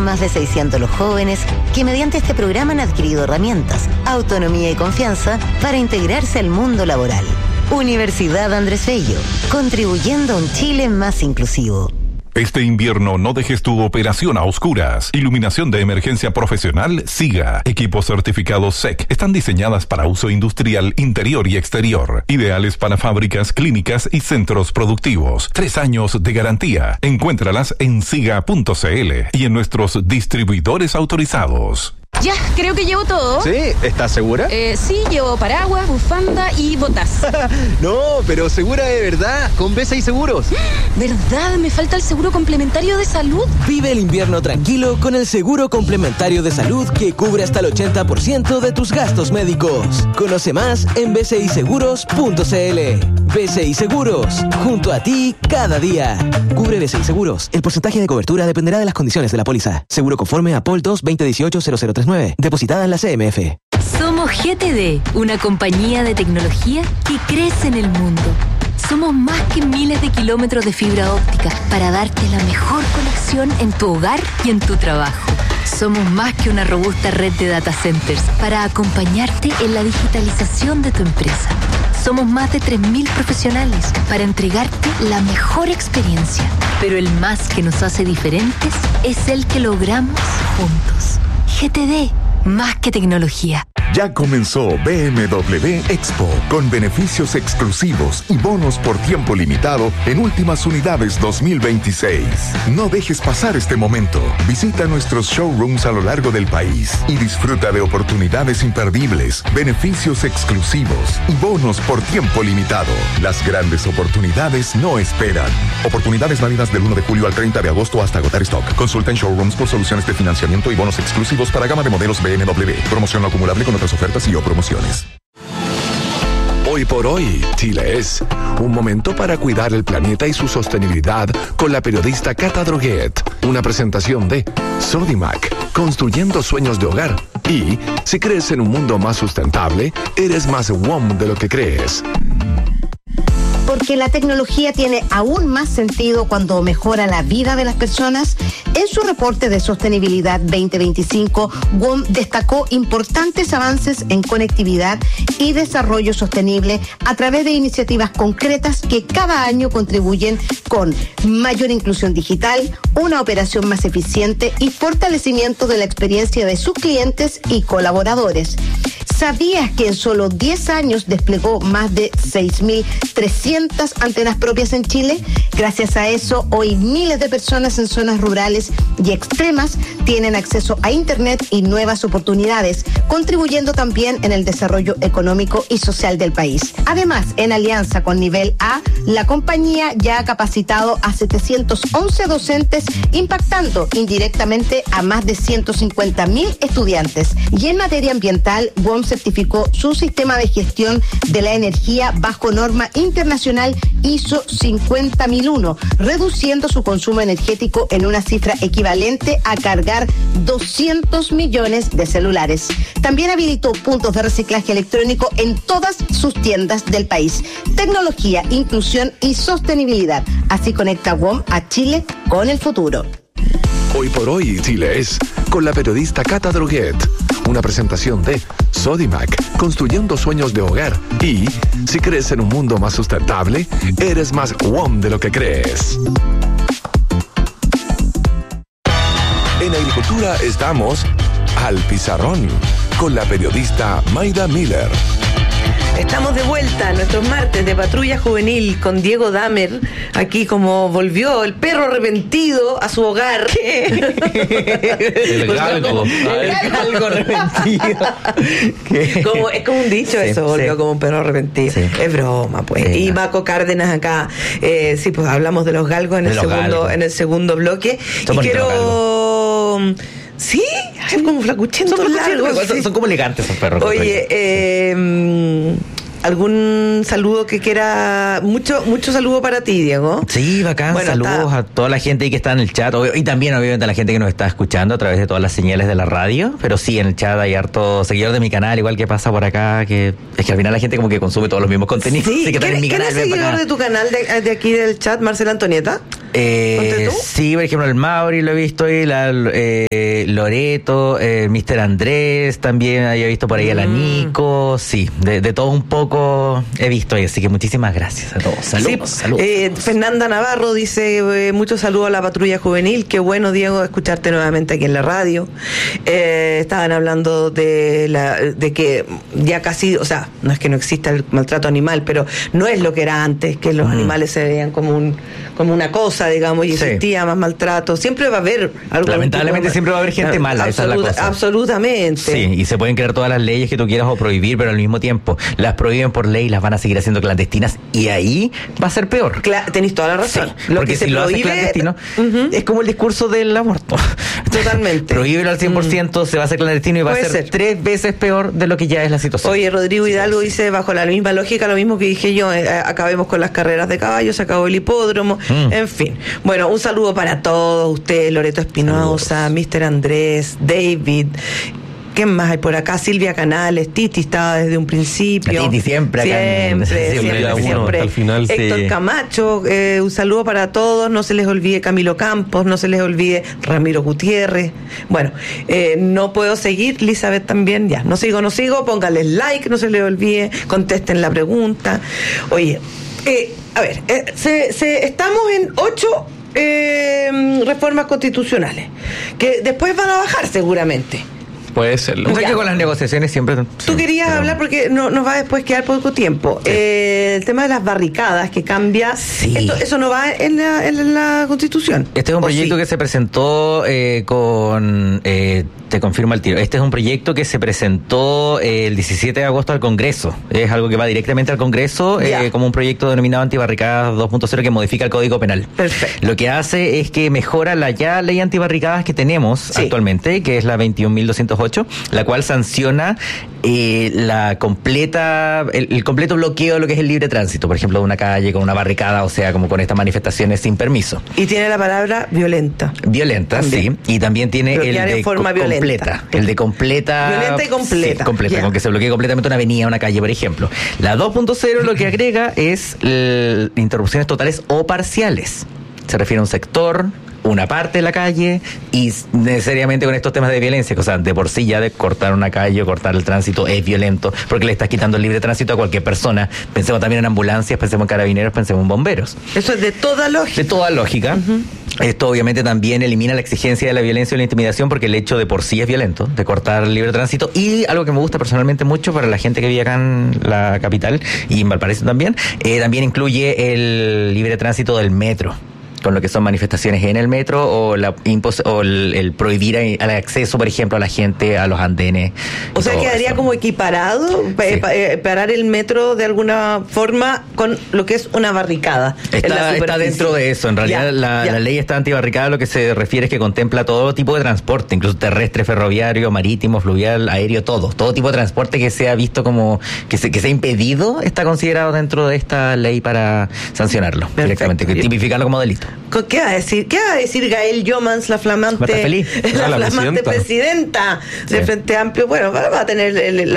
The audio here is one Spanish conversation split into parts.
más de 600 los jóvenes que mediante este programa han adquirido herramientas, autonomía y confianza para integrarse al mundo laboral. Universidad Andrés Bello, contribuyendo a un Chile más inclusivo. Este invierno no dejes tu operación a oscuras. Iluminación de emergencia profesional SIGA. Equipos certificados SEC. Están diseñadas para uso industrial interior y exterior. Ideales para fábricas, clínicas y centros productivos. 3 años de garantía. Encuéntralas en siga.cl y en nuestros distribuidores autorizados. Ya, creo que llevo todo. ¿Sí? ¿Estás segura? Sí, llevo paraguas, bufanda y botas. No, pero segura de verdad, con B6 Seguros. ¿Verdad? Me falta el seguro complementario de salud. Vive el invierno tranquilo con el seguro complementario de salud que cubre hasta el 80% de tus gastos médicos. Conoce más en b6seguros.cl. B6 Seguros, junto a ti cada día. Cubre B6 Seguros. El porcentaje de cobertura dependerá de las condiciones de la póliza. Seguro conforme a POL 2 2018-0039. Depositada en la CMF. Somos GTD, una compañía de tecnología que crece en el mundo. Somos más que miles de kilómetros de fibra óptica para darte la mejor conexión en tu hogar y en tu trabajo. Somos más que una robusta red de data centers para acompañarte en la digitalización de tu empresa. Somos más de 3.000 profesionales para entregarte la mejor experiencia. Pero el más que nos hace diferentes es el que logramos juntos. GTD, más que tecnología. Ya comenzó BMW Expo, con beneficios exclusivos y bonos por tiempo limitado en últimas unidades 2026. No dejes pasar este momento. Visita nuestros showrooms a lo largo del país y disfruta de oportunidades imperdibles, beneficios exclusivos y bonos por tiempo limitado. Las grandes oportunidades no esperan. Oportunidades válidas del 1 de julio al 30 de agosto hasta agotar stock. Consulta en showrooms por soluciones de financiamiento y bonos exclusivos para gama de modelos BMW. Promoción no acumulable con otras ofertas y o promociones. Hoy por hoy, Chile es un momento para cuidar el planeta y su sostenibilidad con la periodista Cata Droguet. Una presentación de Sodimac, construyendo sueños de hogar. Y si crees en un mundo más sustentable, eres más WOM de lo que crees. Porque la tecnología tiene aún más sentido cuando mejora la vida de las personas. En su reporte de sostenibilidad 2025, WOM destacó importantes avances en conectividad y desarrollo sostenible a través de iniciativas concretas que cada año contribuyen con mayor inclusión digital, una operación más eficiente y fortalecimiento de la experiencia de sus clientes y colaboradores. ¿Sabías que en solo 10 años desplegó más de 6.300 antenas propias en Chile? Gracias a eso, hoy miles de personas en zonas rurales y extremas tienen acceso a Internet y nuevas oportunidades, contribuyendo también en el desarrollo económico y social del país. Además, en alianza con Nivel A, la compañía ya ha capacitado a 711 docentes, impactando indirectamente a más de 150.000 estudiantes. Y en materia ambiental, WOM certificó su sistema de gestión de la energía bajo norma internacional ISO 50001, reduciendo su consumo energético en una cifra equivalente a cargar 200 millones de celulares. También habilitó puntos de reciclaje electrónico en todas sus tiendas del país. Tecnología, inclusión y sostenibilidad. Así conecta WOM a Chile con el futuro. Hoy por hoy, Chile es con la periodista Cata Droguet. Una presentación de Sodimac, construyendo sueños de hogar. Y si crees en un mundo más sustentable, eres más WOM de lo que crees. En agricultura estamos al pizarrón con la periodista Maida Miller. Estamos de vuelta, nuestros martes de Patrulla Juvenil con Diego Damer, aquí como volvió el perro arrepentido a su hogar. El galgo. El galgo arrepentido. Es como un dicho, sí, eso, volvió como un perro arrepentido. Sí. Es broma, pues. Sí. Y Maco Cárdenas acá, sí, pues hablamos de los galgos en el segundo bloque. Somos y quiero... Sí, es como flacuchentos largos. Son como elegantes esos perros. Oye, ¿Algún saludo que quiera? Mucho saludo para ti, Diego. Sí, bacán. Bueno, saludos a toda la gente que está en el chat y también obviamente a la gente que nos está escuchando a través de todas las señales de la radio, pero sí, en el chat hay harto seguidor de mi canal, igual que pasa por acá, que es que al final la gente como que consume todos los mismos contenidos. Sí, ¿quién es seguidor de tu canal de aquí del chat, Marcela Antonieta? Sí, por ejemplo, el Mauri lo he visto ahí, Loreto, Mr. Andrés, también había visto por ahí a la Nico, sí, de todo un poco he visto ahí, así que muchísimas gracias a todos. Saludos. Saludos. Fernanda Navarro dice, muchos saludos a la patrulla juvenil, qué bueno, Diego, escucharte nuevamente aquí en la radio. Estaban hablando de que ya casi, o sea, no es que no exista el maltrato animal, pero no es lo que era antes, que los animales se veían como una cosa, digamos, y existía más maltrato. Siempre va a haber algo. Lamentablemente siempre va a haber gente mala, esa es la cosa. Absolutamente. Sí, y se pueden crear todas las leyes que tú quieras o prohibir, pero al mismo tiempo las prohíben por ley, las van a seguir haciendo clandestinas y ahí va a ser peor. Tenéis toda la razón. Sí, porque si lo haces clandestino, es como el discurso del aborto. Totalmente. Prohíbelo al 100%, se va a hacer clandestino y va a ser 3 veces peor de lo que ya es la situación. Oye, Rodrigo Hidalgo dice, bajo la misma lógica, lo mismo que dije yo, acabemos con las carreras de caballos, se acabó el hipódromo, en fin. Bueno, un saludo para todos ustedes, Loreto Espinosa, Mr. Andrés, David. ¿Quién más hay por acá? Silvia Canales, Titi estaba desde un principio. Titi siempre siempre. Al final, Héctor Camacho, un saludo para todos. No se les olvide Camilo Campos, no se les olvide Ramiro Gutiérrez. Bueno, no puedo seguir, Elizabeth también, ya. No sigo, pónganles like, no se les olvide, contesten la pregunta. Oye, a ver, estamos en 8 reformas constitucionales, que después van a bajar seguramente. Puede serlo. O sea que con las negociaciones siempre... Tú querías hablar porque nos va a después quedar poco tiempo. Sí. El tema de las barricadas que cambia, eso no va en la Constitución. Este es un proyecto que se presentó te confirmo al tiro. Este es un proyecto que se presentó el 17 de agosto al Congreso. Es algo que va directamente al Congreso como un proyecto denominado Antibarricadas 2.0 que modifica el Código Penal. Perfecto. Lo que hace es que mejora la ya ley antibarricadas que tenemos actualmente, que es la 21.208, la cual sanciona el completo bloqueo de lo que es el libre tránsito, por ejemplo, de una calle con una barricada, o sea, como con estas manifestaciones sin permiso. Y tiene la palabra violenta. Violenta, también. Sí. Y también tiene bloquear el de forma completa. El de completa. Violenta y completa. Sí, completa, con que se bloquee completamente una avenida, una calle, por ejemplo. La 2.0 lo que agrega es interrupciones totales o parciales. Se refiere a un sector, una parte de la calle, y necesariamente con estos temas de violencia, que, o sea, de por sí ya de cortar una calle o cortar el tránsito es violento, porque le estás quitando el libre tránsito a cualquier persona. Pensemos también en ambulancias, pensemos en carabineros, pensemos en bomberos. Eso es de toda lógica. De toda lógica. Esto obviamente también elimina la exigencia de la violencia o la intimidación, porque el hecho de por sí es violento, de cortar el libre tránsito. Y algo que me gusta personalmente mucho para la gente que vive acá en la capital y en Valparaíso también incluye el libre tránsito del metro, con lo que son manifestaciones en el metro o el prohibir el acceso, por ejemplo, a la gente a los andenes. O sea, quedaría como equiparado, parar el metro de alguna forma con lo que es una barricada. Está dentro de eso. En realidad, la ley está antibarricada, lo que se refiere es que contempla todo tipo de transporte, incluso terrestre, ferroviario, marítimo, fluvial, aéreo, todo tipo de transporte que sea visto como que sea impedido, está considerado dentro de esta ley para sancionarlo directamente, tipificarlo como delito. ¿Qué va a decir? Gael Jomans, la flamante presidenta del Frente Amplio? Bueno, va a tener el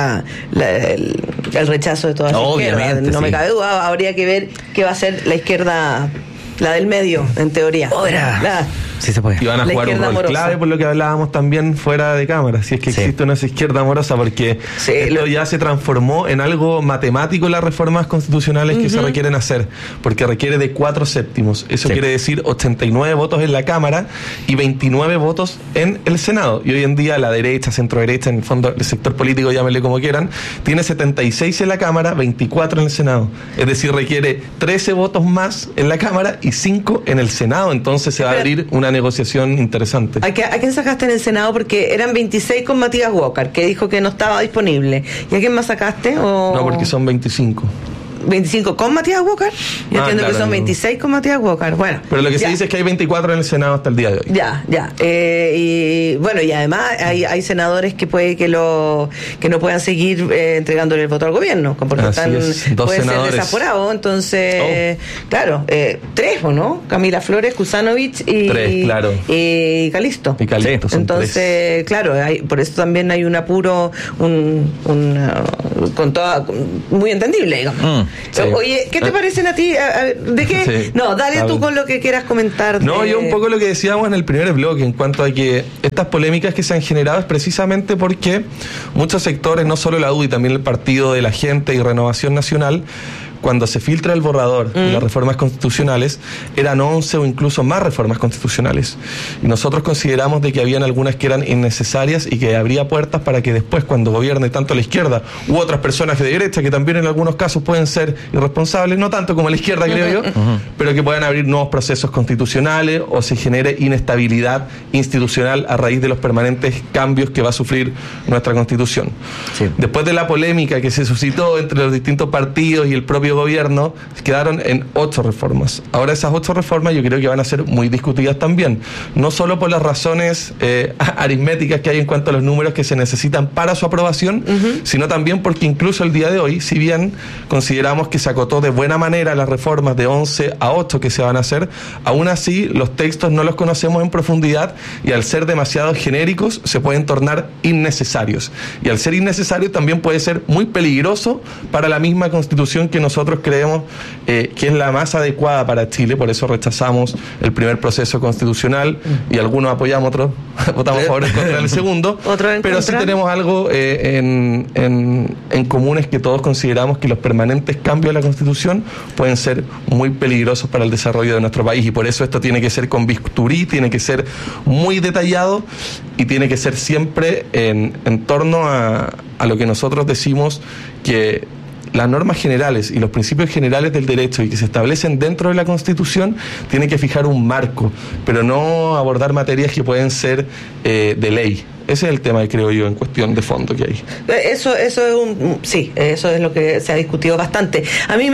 rechazo de toda la izquierda. No me cabe duda. Habría que ver qué va a hacer la izquierda, la del medio, en teoría. Sí se puede. Y van a jugar un rol amorosa clave, por lo que hablábamos también fuera de cámara, si es que existe una izquierda amorosa, porque esto ya se transformó en algo matemático, las reformas constitucionales que se requieren hacer, porque requiere de 4/7. Eso quiere decir 89 votos en la Cámara y 29 votos en el Senado. Y hoy en día la derecha, centro derecha, en el fondo el sector político, llámenle como quieran, tiene 76 en la Cámara, 24 en el Senado. Es decir, requiere 13 votos más en la Cámara y 5 en el Senado. Entonces se va a abrir una negociación interesante. ¿A quién sacaste en el Senado? Porque eran 26 con Matías Walker, que dijo que no estaba disponible. ¿Y a quién más sacaste? No, porque son 25. 25 con Matías Walker. Yo entiendo que son 26 con Matías Walker. Bueno, pero lo que se dice es que hay 24 en el Senado hasta el día de hoy. Ya. Y bueno, y además hay senadores que puede que no puedan seguir entregándole el voto al gobierno, porque pueden ser desaforados. Entonces, claro, 3, ¿o no? Camila Flores, Kusanovich y Calisto. Entonces, 3. Claro, por eso también hay un apuro, con toda, muy entendible, digamos. Oye, ¿qué te parecen a ti? ¿De qué? Sí. No, dale tú con lo que quieras comentar. No, yo un poco lo que decíamos en el primer bloque, en cuanto a que estas polémicas que se han generado es precisamente porque muchos sectores, no solo la UDI, también el Partido de la Gente y Renovación Nacional, cuando se filtra el borrador de las reformas constitucionales, eran 11 o incluso más reformas constitucionales. Y nosotros consideramos de que habían algunas que eran innecesarias y que habría puertas para que después, cuando gobierne tanto la izquierda u otras personas de derecha, que también en algunos casos pueden ser irresponsables, no tanto como la izquierda, creo yo, pero que puedan abrir nuevos procesos constitucionales o se genere inestabilidad institucional a raíz de los permanentes cambios que va a sufrir nuestra Constitución. Sí. Después de la polémica que se suscitó entre los distintos partidos y el propio gobierno, quedaron en 8 reformas. Ahora esas 8 reformas yo creo que van a ser muy discutidas también, no solo por las razones aritméticas que hay en cuanto a los números que se necesitan para su aprobación, sino también porque incluso el día de hoy, si bien consideramos que se acotó de buena manera las reformas de 11 a 8 que se van a hacer, aún así los textos no los conocemos en profundidad y al ser demasiado genéricos se pueden tornar innecesarios. Y al ser innecesarios también puede ser muy peligroso para la misma Constitución que nosotros creemos que es la más adecuada para Chile. Por eso rechazamos el primer proceso constitucional y algunos apoyamos, otros votamos a favor en contra del segundo, pero sí tenemos algo en común, es que todos consideramos que los permanentes cambios de la Constitución pueden ser muy peligrosos para el desarrollo de nuestro país, y por eso esto tiene que ser con bisturí, tiene que ser muy detallado y tiene que ser siempre en torno a lo que nosotros decimos, que las normas generales y los principios generales del derecho y que se establecen dentro de la Constitución tienen que fijar un marco, pero no abordar materias que pueden ser de ley. Ese es el tema que creo yo en cuestión de fondo que hay. Eso es eso es lo que se ha discutido bastante. A mí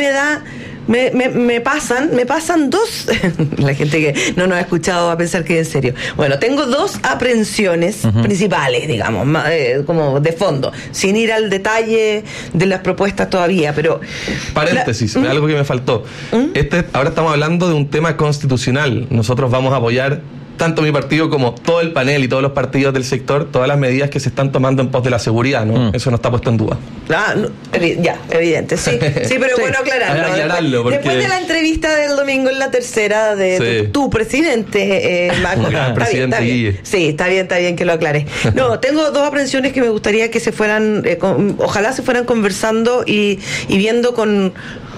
me pasan 2 la gente que no nos ha escuchado va a pensar que es en serio. Bueno, tengo 2 aprensiones principales, digamos, como de fondo, sin ir al detalle de las propuestas todavía, pero paréntesis, algo que me faltó. Ahora estamos hablando de un tema constitucional. Nosotros vamos a apoyar, tanto mi partido como todo el panel y todos los partidos del sector, todas las medidas que se están tomando en pos de la seguridad, ¿no? Eso no está puesto en duda. Evidente, sí, pero bueno aclararlo. Después de la entrevista del domingo en La Tercera de tu presidente, Marco, está bien. Sí, está bien que lo aclare. No, tengo 2 aprensiones que me gustaría que se fueran, ojalá se fueran conversando y viendo con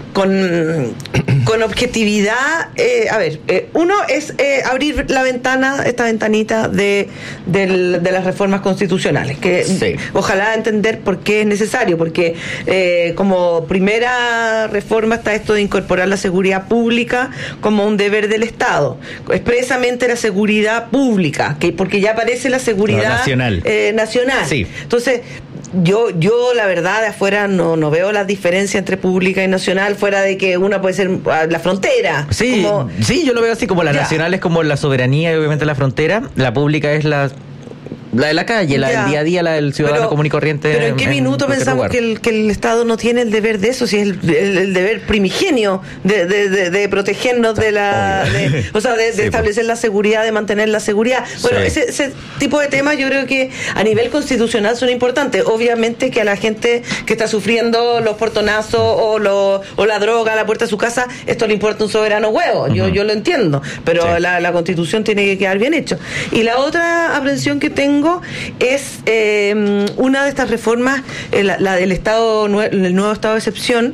objetividad. Uno es abrir la ventana, esta ventanita de las reformas constitucionales, que ojalá entender por qué es necesario, porque como primera reforma está esto de incorporar la seguridad pública como un deber del Estado, expresamente la seguridad pública, porque ya aparece la seguridad nacional. Sí. Entonces yo la verdad de afuera no veo la diferencia entre pública y nacional, fuera de que una puede ser la frontera. Sí, yo lo veo así, como la nacional es como la soberanía y obviamente la frontera, la pública es la de la calle, la del día a día, la del ciudadano común y corriente. Pero ¿en qué minuto pensamos que el Estado no tiene el deber de eso? Si es el deber primigenio de protegernos de establecer la seguridad, de mantener la seguridad. Bueno, ese tipo de temas yo creo que a nivel constitucional son importantes. Obviamente que a la gente que está sufriendo los portonazos o la droga a la puerta de su casa, esto le importa un soberano huevo. Yo lo entiendo, pero la Constitución tiene que quedar bien hecho. Y la otra aprensión que tengo es una de estas reformas, la del el nuevo estado de excepción,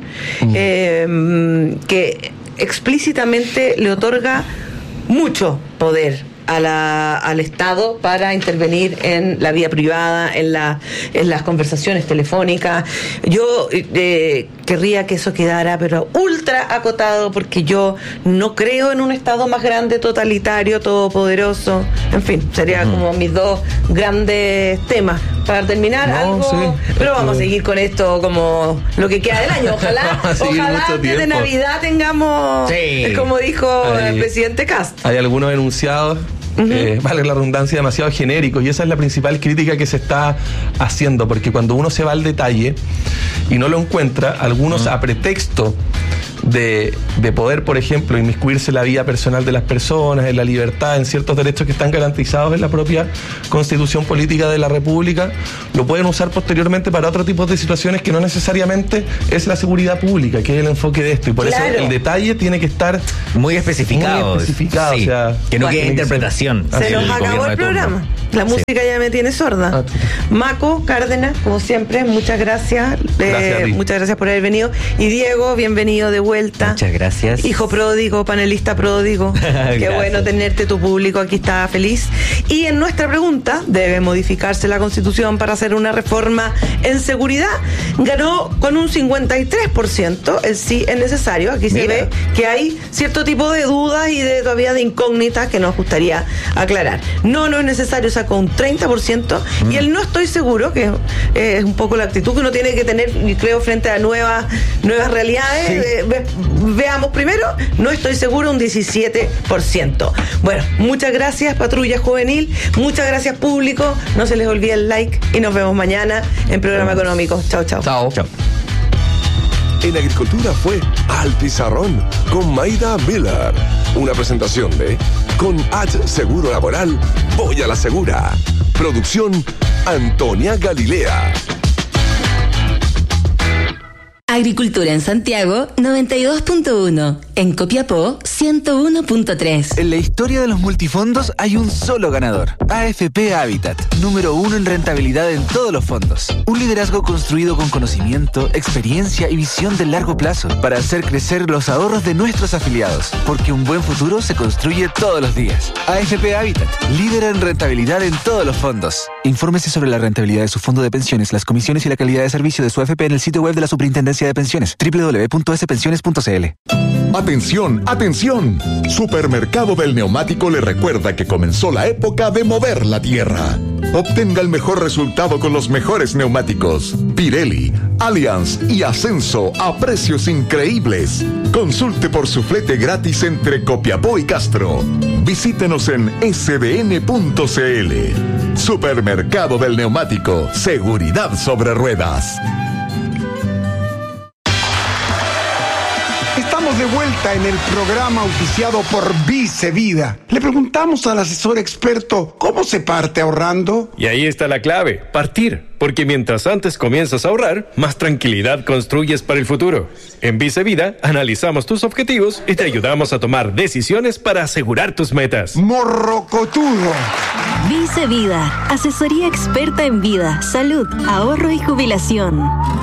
que explícitamente le otorga mucho poder al Estado para intervenir en la vía privada, en las conversaciones telefónicas. Yo querría que eso quedara pero ultra acotado, porque yo no creo en un Estado más grande, totalitario, todopoderoso. En fin, sería como mis 2 grandes temas. para terminar, algo. Sí, pero vamos a seguir con esto como lo que queda del año. Ojalá antes de Navidad tengamos, como dijo el presidente Kast. Hay algunos enunciados, vale la redundancia, demasiado genéricos, y esa es la principal crítica que se está haciendo, porque cuando uno se va al detalle y no lo encuentra, algunos a pretexto de poder, por ejemplo, inmiscuirse en la vida personal de las personas, en la libertad, en ciertos derechos que están garantizados en la propia Constitución Política de la República, lo pueden usar posteriormente para otro tipo de situaciones que no necesariamente es la seguridad pública, que es el enfoque de esto, y por eso el detalle tiene que estar muy especificado, sí, o sea, que no quede interpretación. Se nos acabó el programa. La música ya me tiene sorda. Maco Cárdenas, como siempre, muchas gracias. Muchas gracias por haber venido. Y Diego, bienvenido de vuelta. Muchas gracias. Hijo pródigo, panelista pródigo. Qué bueno tenerte, tu público aquí está feliz. Y en nuestra pregunta, ¿debe modificarse la Constitución para hacer una reforma en seguridad? Ganó con un 53% el sí es necesario. Aquí se ve que hay cierto tipo de dudas y todavía de incógnitas que nos gustaría aclarar. No es necesario, sacó un 30%, y el no estoy seguro, que es un poco la actitud que uno tiene que tener, creo, frente a nuevas realidades. Veamos primero, no estoy seguro, un 17%. Bueno, muchas gracias, Patrulla Juvenil, muchas gracias, público, no se les olvide el like y nos vemos mañana en Programa Económico. Chao. En Agricultura fue Al Pizarrón con Maida Miller. Una presentación de Con H Seguro Laboral, voy a la segura. Producción Antonia Galilea. Agricultura en Santiago 92.1, en Copiapó 101.3. En la historia de los multifondos hay un solo ganador, AFP Habitat, número 1 en rentabilidad en todos los fondos. Un liderazgo construido con conocimiento, experiencia y visión de largo plazo para hacer crecer los ahorros de nuestros afiliados, porque un buen futuro se construye todos los días. AFP Habitat, líder en rentabilidad en todos los fondos. Infórmese sobre la rentabilidad de su fondo de pensiones, las comisiones y la calidad de servicio de su AFP en el sitio web de la Superintendencia de Pensiones, www.spensiones.cl. ¡Atención, atención! Supermercado del Neumático le recuerda que comenzó la época de mover la tierra. Obtenga el mejor resultado con los mejores neumáticos Pirelli, Allianz y Ascenso a precios increíbles. Consulte por su flete gratis entre Copiapó y Castro. Visítenos en sdn.cl. Supermercado del Neumático, seguridad sobre ruedas. Estamos de vuelta en el programa auspiciado por Vice Vida. Le preguntamos al asesor experto cómo se parte ahorrando. Y ahí está la clave, partir. Porque mientras antes comienzas a ahorrar, más tranquilidad construyes para el futuro. En Vice Vida analizamos tus objetivos y te ayudamos a tomar decisiones para asegurar tus metas. Morrocotudo. Vice Vida, asesoría experta en vida, salud, ahorro y jubilación.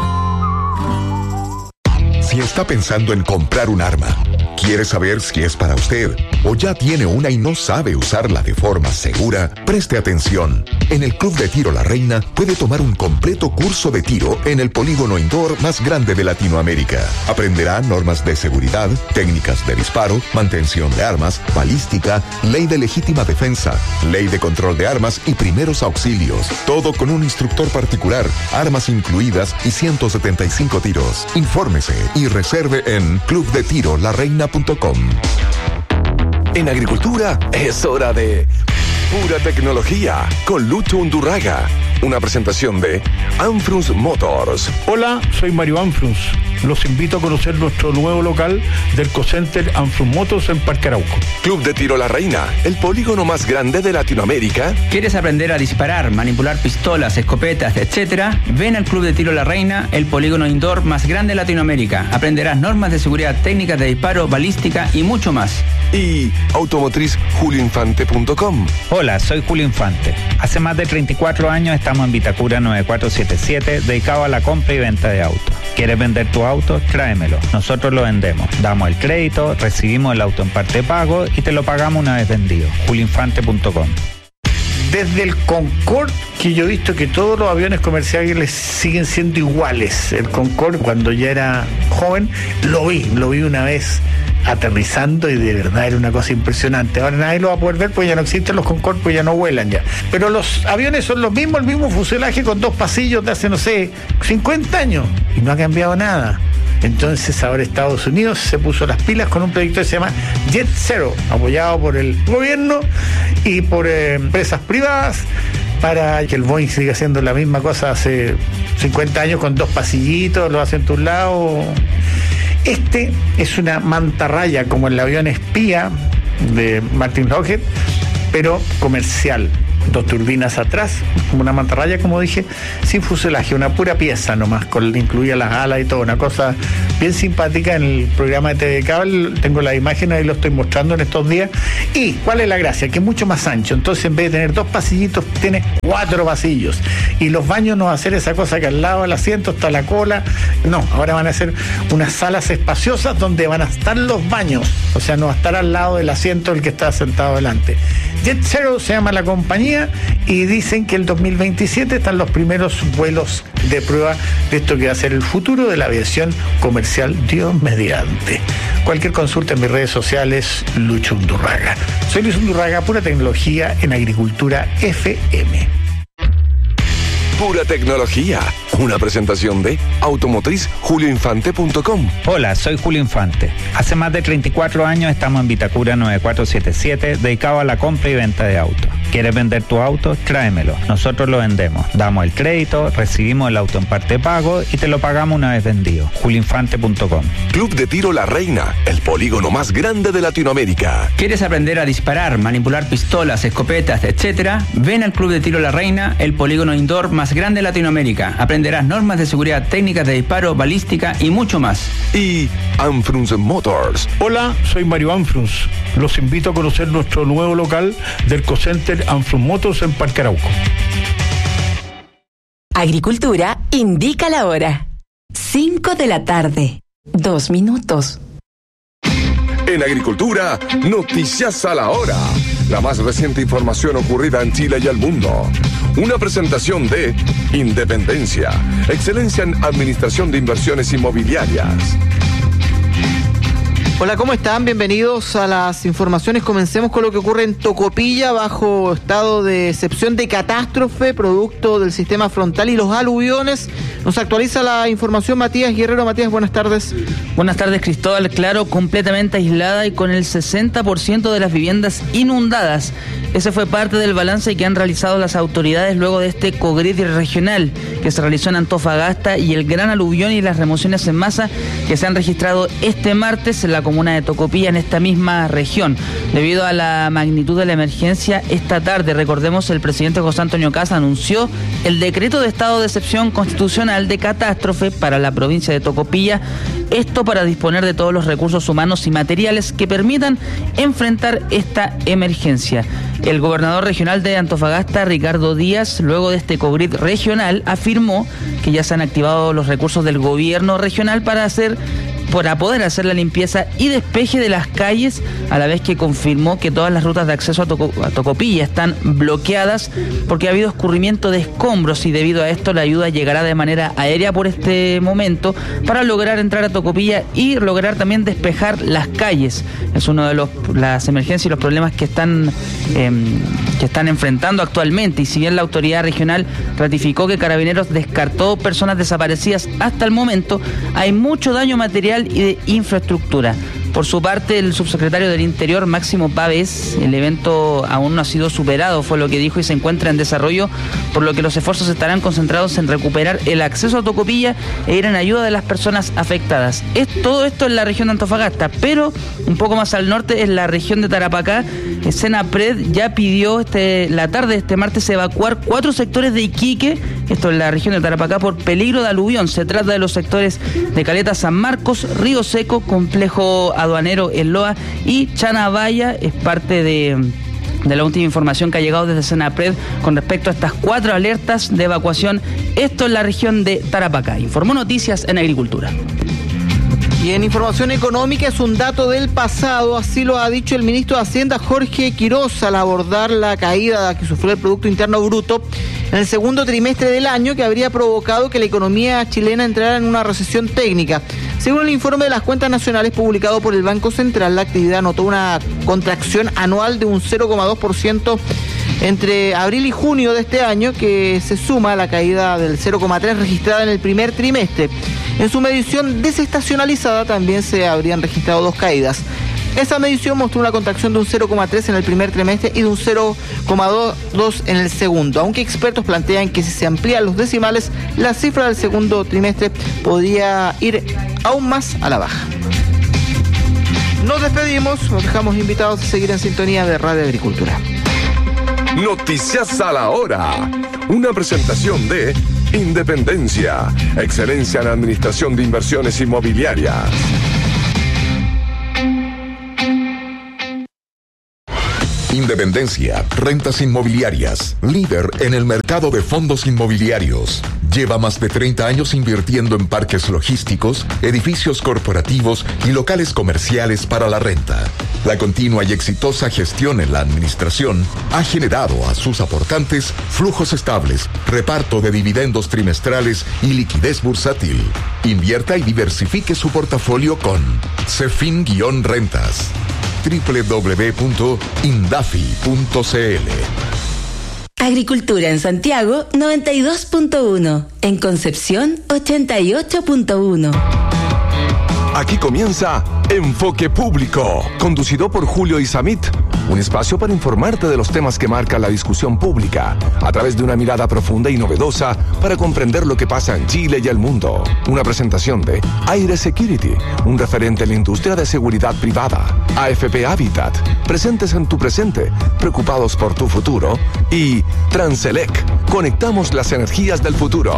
Si está pensando en comprar un arma, quiere saber si es para usted o ya tiene una y no sabe usarla de forma segura, preste atención. En el Club de Tiro La Reina puede tomar un completo curso de tiro en el polígono indoor más grande de Latinoamérica. Aprenderá normas de seguridad, técnicas de disparo, mantención de armas, balística, ley de legítima defensa, ley de control de armas y primeros auxilios. Todo con un instructor particular, armas incluidas y 175 tiros. Infórmese y reserve en clubdetirolareina.com. En Agricultura es hora de Pura Tecnología con Lucho Undurraga. Una presentación de Anfrunz Motors. Hola, soy Mario Anfrunz. Los invito a conocer nuestro nuevo local del Cocenter Anfrunz Motors en Parque Arauco. Club de Tiro La Reina, el polígono más grande de Latinoamérica. ¿Quieres aprender a disparar, manipular pistolas, escopetas, etcétera? Ven al Club de Tiro La Reina, el polígono indoor más grande de Latinoamérica. Aprenderás normas de seguridad, técnicas de disparo, balística y mucho más. Y automotrizjulioinfante.com. Hola, soy Julio Infante. Hace más de 34 años estamos en Vitacura 9477, dedicado a la compra y venta de autos. ¿Quieres vender tu auto? Tráemelo. Nosotros lo vendemos. Damos el crédito, recibimos el auto en parte de pago y te lo pagamos una vez vendido. julioinfante.com. Desde el Concorde, que yo he visto que todos los aviones comerciales siguen siendo iguales. El Concorde, cuando ya era joven, lo vi una vez aterrizando y de verdad era una cosa impresionante. Ahora nadie lo va a poder ver porque ya no existen los Concorde, pues ya no vuelan ya. Pero los aviones son los mismos, el mismo fuselaje con 2 pasillos de hace, no sé, 50 años y no ha cambiado nada. Entonces ahora Estados Unidos se puso las pilas con un proyecto que se llama Jet Zero, apoyado por el gobierno y por empresas privadas, para que el Boeing siga haciendo la misma cosa hace 50 años con 2 pasillitos, lo hacen de un lado. Este es una mantarraya como el avión espía de Martin Lockheed, pero comercial. 2 turbinas atrás, como una mantarraya, como dije, sin fuselaje, una pura pieza nomás, incluía las alas y todo, una cosa bien simpática. En el programa de TV Cable tengo la imagen, ahí lo estoy mostrando en estos días. ¿Y cuál es la gracia? Que es mucho más ancho, entonces en vez de tener 2 pasillitos, tiene 4 pasillos. Y los baños no va a ser esa cosa que al lado del asiento está la cola, no, ahora van a ser unas salas espaciosas donde van a estar los baños, o sea, no va a estar al lado del asiento el que está sentado delante. Jet Zero se llama la compañía y dicen que el 2027 están los primeros vuelos de prueba de esto que va a ser el futuro de la aviación comercial, Dios mediante. Cualquier consulta en mis redes sociales, Lucho Undurraga. Soy Luis Undurraga, pura tecnología en Agricultura FM. Pura tecnología. Una presentación de automotriz.julioinfante.com. Hola, soy Julio Infante. Hace más de 34 años estamos en Vitacura 9477, dedicado a la compra y venta de autos. ¿Quieres vender tu auto? Tráemelo. Nosotros lo vendemos. Damos el crédito, recibimos el auto en parte pago y te lo pagamos una vez vendido. julioinfante.com. Club de Tiro La Reina, el polígono más grande de Latinoamérica. ¿Quieres aprender a disparar, manipular pistolas, escopetas, etcétera? Ven al Club de Tiro La Reina, el polígono indoor más grande de Latinoamérica. Aprenderás normas de seguridad, técnicas de disparo, balística y mucho más. Y Anfrunz Motors. Hola, soy Mario Anfrunz. Los invito a conocer nuestro nuevo local del Cocenter Anfrunz Motors en Parque Arauco. Agricultura indica la hora. 5 de la tarde. 2 minutos. En Agricultura, noticias a la hora. La más reciente información ocurrida en Chile y el mundo. Una presentación de Independencia, excelencia en administración de inversiones inmobiliarias. Hola, ¿cómo están? Bienvenidos a las informaciones. Comencemos con lo que ocurre en Tocopilla, bajo estado de excepción de catástrofe, producto del sistema frontal y los aluviones. Nos actualiza la información Matías Guerrero. Matías, buenas tardes. Buenas tardes, Cristóbal. Claro, completamente aislada y con el 60% de las viviendas inundadas. Ese fue parte del balance que han realizado las autoridades luego de este COGRID regional que se realizó en Antofagasta y el gran aluvión y las remociones en masa que se han registrado este martes en la comuna de Tocopilla, en esta misma región. Debido a la magnitud de la emergencia, esta tarde, recordemos, el presidente José Antonio Kast anunció el decreto de estado de excepción constitucional de catástrofe para la provincia de Tocopilla, esto para disponer de todos los recursos humanos y materiales que permitan enfrentar esta emergencia. El gobernador regional de Antofagasta, Ricardo Díaz, luego de este COGRID regional, afirmó que ya se han activado los recursos del gobierno regional para poder hacer la limpieza y despeje de las calles, a la vez que confirmó que todas las rutas de acceso a Tocopilla están bloqueadas porque ha habido escurrimiento de escombros y debido a esto la ayuda llegará de manera aérea por este momento para lograr entrar a Tocopilla y lograr también despejar las calles. Es uno de las emergencias y los problemas que están enfrentando actualmente, y si bien la autoridad regional ratificó que Carabineros descartó personas desaparecidas hasta el momento, hay mucho daño material y de infraestructura. Por su parte, el subsecretario del Interior, Máximo Pávez, el evento aún no ha sido superado, fue lo que dijo, y se encuentra en desarrollo, por lo que los esfuerzos estarán concentrados en recuperar el acceso a Tocopilla e ir en ayuda de las personas afectadas. Todo esto en la región de Antofagasta, pero un poco más al norte, en la región de Tarapacá, Senapred ya pidió la tarde de este martes evacuar 4 sectores de Iquique, esto en la región de Tarapacá, por peligro de aluvión. Se trata de los sectores de Caleta San Marcos, Río Seco, Complejo Aduanero El Loa y Chanabaya. Es parte de la última información que ha llegado desde Senapred con respecto a estas 4 alertas de evacuación, esto en la región de Tarapacá. Informó Noticias en Agricultura. Y en información económica es un dato del pasado, así lo ha dicho el ministro de Hacienda Jorge Quiroz al abordar la caída que sufrió el Producto Interno Bruto en el segundo trimestre del año, que habría provocado que la economía chilena entrara en una recesión técnica. Según el informe de las cuentas nacionales publicado por el Banco Central, la actividad notó una contracción anual de un 0,2% entre abril y junio de este año, que se suma a la caída del 0,3% registrada en el primer trimestre. En su medición desestacionalizada también se habrían registrado 2 caídas. Esa medición mostró una contracción de un 0,3 en el primer trimestre y de un 0,2 en el segundo, aunque expertos plantean que si se amplían los decimales, la cifra del segundo trimestre podría ir aún más a la baja. Nos despedimos, los dejamos invitados a seguir en sintonía de Radio Agricultura. Noticias a la hora. Una presentación de Independencia, excelencia en administración de inversiones inmobiliarias. Independencia, rentas inmobiliarias, líder en el mercado de fondos inmobiliarios. Lleva más de 30 años invirtiendo en parques logísticos, edificios corporativos y locales comerciales para la renta. La continua y exitosa gestión en la administración ha generado a sus aportantes flujos estables, reparto de dividendos trimestrales y liquidez bursátil. Invierta y diversifique su portafolio con Cefin-Rentas. www.indafi.cl. Agricultura en Santiago 92.1, en Concepción 88.1. Aquí comienza Enfoque Público, conducido por Julio Isamit. Un espacio para informarte de los temas que marcan la discusión pública, a través de una mirada profunda y novedosa para comprender lo que pasa en Chile y el mundo. Una presentación de Aire Security, un referente en la industria de seguridad privada. AFP Habitat, presentes en tu presente, preocupados por tu futuro. Y Transelec, conectamos las energías del futuro.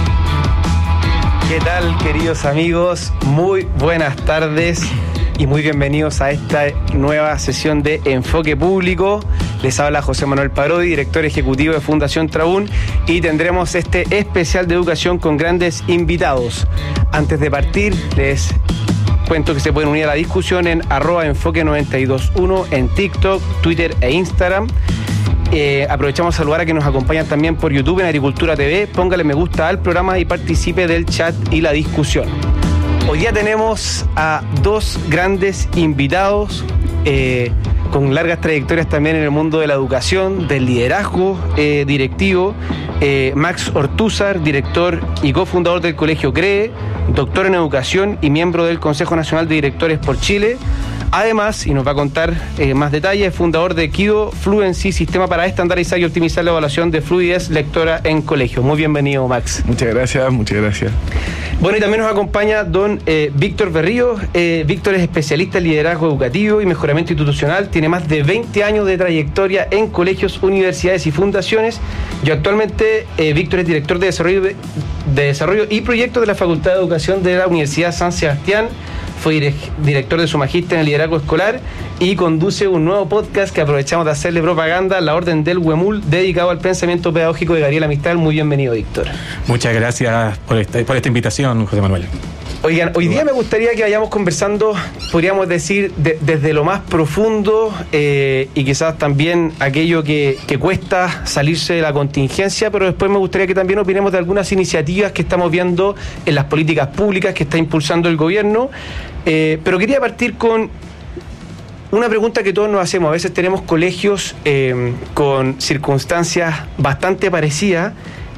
¿Qué tal, queridos amigos? Muy buenas tardes y muy bienvenidos a esta nueva sesión de Enfoque Público. Les habla José Manuel Parodi, director ejecutivo de Fundación Trabún, y tendremos este especial de educación con grandes invitados. Antes de partir, les cuento que se pueden unir a la discusión en @enfoque921 en TikTok, Twitter e Instagram. Aprovechamos a saludar a que nos acompañan también por YouTube en Agricultura TV. Póngale me gusta al programa y participe del chat y la discusión. Hoy día tenemos a 2 grandes invitados con largas trayectorias también en el mundo de la educación, del liderazgo directivo. Max Ortúzar, director y cofundador del Colegio CREE, doctor en educación y miembro del Consejo Nacional de Directores por Chile. Además, y nos va a contar más detalles, fundador de Kido Fluency, sistema para estandarizar y optimizar la evaluación de fluidez lectora en colegios. Muy bienvenido, Max. Muchas gracias, muchas gracias. Bueno, y también nos acompaña don Víctor Berrío. Víctor es especialista en liderazgo educativo y mejoramiento institucional. Tiene más de 20 años de trayectoria en colegios, universidades y fundaciones. Y actualmente Víctor es director de desarrollo y proyectos de la Facultad de Educación de la Universidad San Sebastián. Fue director de su magíster en el liderazgo escolar y conduce un nuevo podcast que aprovechamos de hacerle propaganda, La Orden del Huemul, dedicado al pensamiento pedagógico de Gabriela Mistral. Muy bienvenido, Víctor. Muchas gracias por esta invitación, José Manuel. Oigan, hoy día me gustaría que vayamos conversando, podríamos decir, desde lo más profundo y quizás también aquello que cuesta salirse de la contingencia, pero después me gustaría que también opinemos de algunas iniciativas que estamos viendo en las políticas públicas que está impulsando el gobierno. Pero quería partir con una pregunta que todos nos hacemos. A veces tenemos colegios con circunstancias bastante parecidas,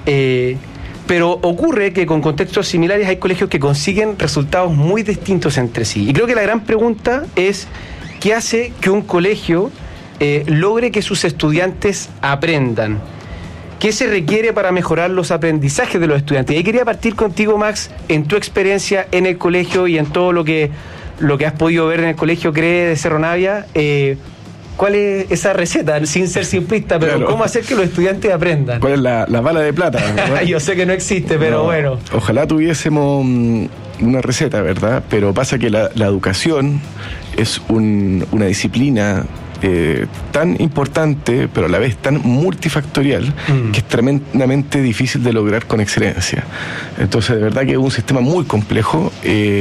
pero ocurre que con contextos similares hay colegios que consiguen resultados muy distintos entre sí. Y creo que la gran pregunta es, ¿qué hace que un colegio logre que sus estudiantes aprendan? ¿Qué se requiere para mejorar los aprendizajes de los estudiantes? Y ahí quería partir contigo, Max, en tu experiencia en el colegio y en todo lo que has podido ver en el colegio CREE de Cerro Navia. ¿Cuál es esa receta? Sin ser simplista, pero claro, ¿cómo hacer que los estudiantes aprendan? ¿Cuál es la bala de plata? Yo sé que no existe, pero bueno. Ojalá tuviésemos una receta, ¿verdad? Pero pasa que la educación es una disciplina tan importante, pero a la vez tan multifactorial, que es tremendamente difícil de lograr con excelencia. Entonces, de verdad que es un sistema muy complejo,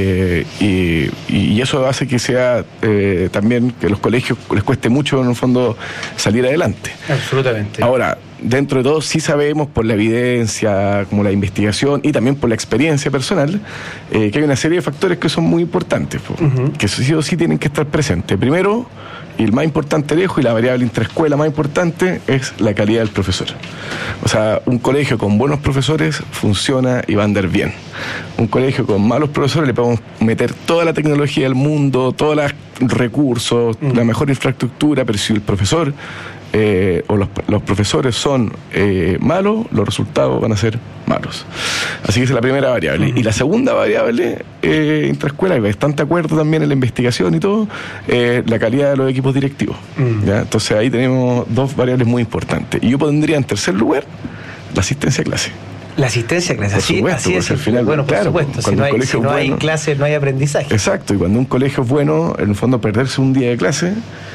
y eso hace que sea también que a los colegios les cueste mucho, en el fondo, salir adelante. Absolutamente. Ahora, dentro de todo, sí sabemos por la evidencia, como la investigación y también por la experiencia personal, que hay una serie de factores que son muy importantes, que sí o sí tienen que estar presentes. Primero, y el más importante lejos, y la variable intraescuela más importante, es la calidad del profesor. O sea, un colegio con buenos profesores funciona y va a andar bien. Un colegio con malos profesores le podemos meter toda la tecnología del mundo, todos los recursos, la mejor infraestructura, pero si el profesor o los profesores son malos, los resultados van a ser malos. Así que esa es la primera variable. Y la segunda variable, intraescuela, y bastante acuerdo también en la investigación y todo, la calidad de los equipos directivos. ¿Ya? Entonces ahí tenemos dos variables muy importantes. Y yo pondría en tercer lugar la asistencia a clase. La asistencia a clase, así es. Al final, bueno, claro, por supuesto, si no hay clase, no hay aprendizaje. Exacto, y cuando un colegio es bueno, en el fondo perderse un día de clase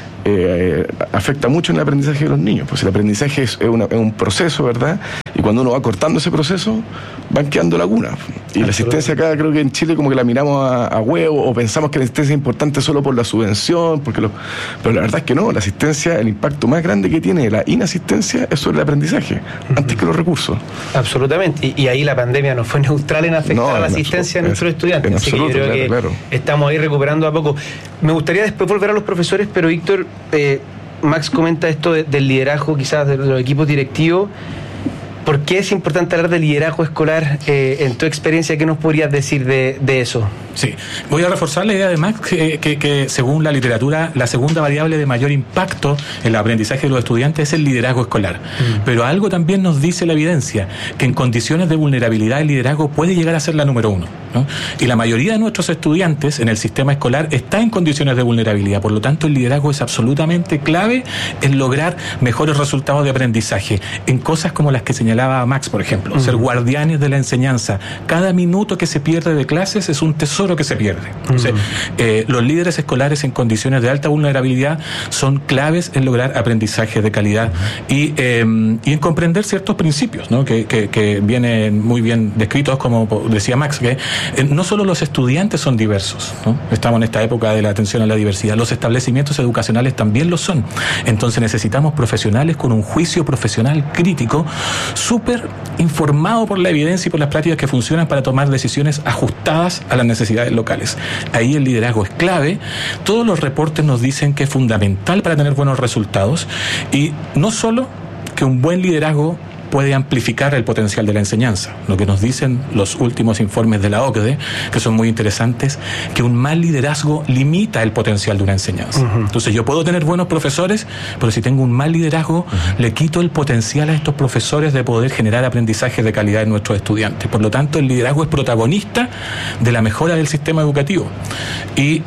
afecta mucho en el aprendizaje de los niños. Pues el aprendizaje es un proceso, ¿verdad? Y cuando uno va cortando ese proceso, van quedando lagunas. Y la asistencia acá, creo que en Chile como que la miramos a huevo, o pensamos que la asistencia es importante solo por la subvención, pero la verdad es que no. La asistencia, el impacto más grande que tiene la inasistencia es sobre el aprendizaje, antes que los recursos. Absolutamente. Y ahí la pandemia no fue neutral en afectar a la asistencia de nuestros estudiantes. Así que yo creo que estamos ahí recuperando a poco. Me gustaría después volver a los profesores, pero Víctor, Max comenta esto del liderazgo quizás de los equipos directivos. ¿Por qué es importante hablar de liderazgo escolar? En tu experiencia, ¿qué nos podrías decir de eso? Sí, voy a reforzar la idea de Max que según la literatura, la segunda variable de mayor impacto en el aprendizaje de los estudiantes es el liderazgo escolar. Pero algo también nos dice la evidencia, que en condiciones de vulnerabilidad el liderazgo puede llegar a ser la número uno, ¿no? Y la mayoría de nuestros estudiantes en el sistema escolar está en condiciones de vulnerabilidad. Por lo tanto, el liderazgo es absolutamente clave en lograr mejores resultados de aprendizaje, en cosas como las que señalaba Max, por ejemplo, ser guardianes de la enseñanza. Cada minuto que se pierde de clases es un tesoro que se pierde. Entonces, los líderes escolares en condiciones de alta vulnerabilidad son claves en lograr aprendizaje de calidad y en comprender ciertos principios, ¿no? que vienen muy bien descritos, como decía Max, que no solo los estudiantes son diversos, ¿no? Estamos en esta época de la atención a la diversidad, los establecimientos educacionales también lo son. Entonces necesitamos profesionales con un juicio profesional crítico, súper informado por la evidencia y por las prácticas que funcionan para tomar decisiones ajustadas a las necesidades locales. Ahí el liderazgo es clave. Todos los reportes nos dicen que es fundamental para tener buenos resultados, y no solo que un buen liderazgo puede amplificar el potencial de la enseñanza. Lo que nos dicen los últimos informes de la OCDE, que son muy interesantes, que un mal liderazgo limita el potencial de una enseñanza. Entonces yo puedo tener buenos profesores, pero si tengo un mal liderazgo, le quito el potencial a estos profesores de poder generar aprendizaje de calidad en nuestros estudiantes. Por lo tanto, el liderazgo es protagonista de la mejora del sistema educativo. Y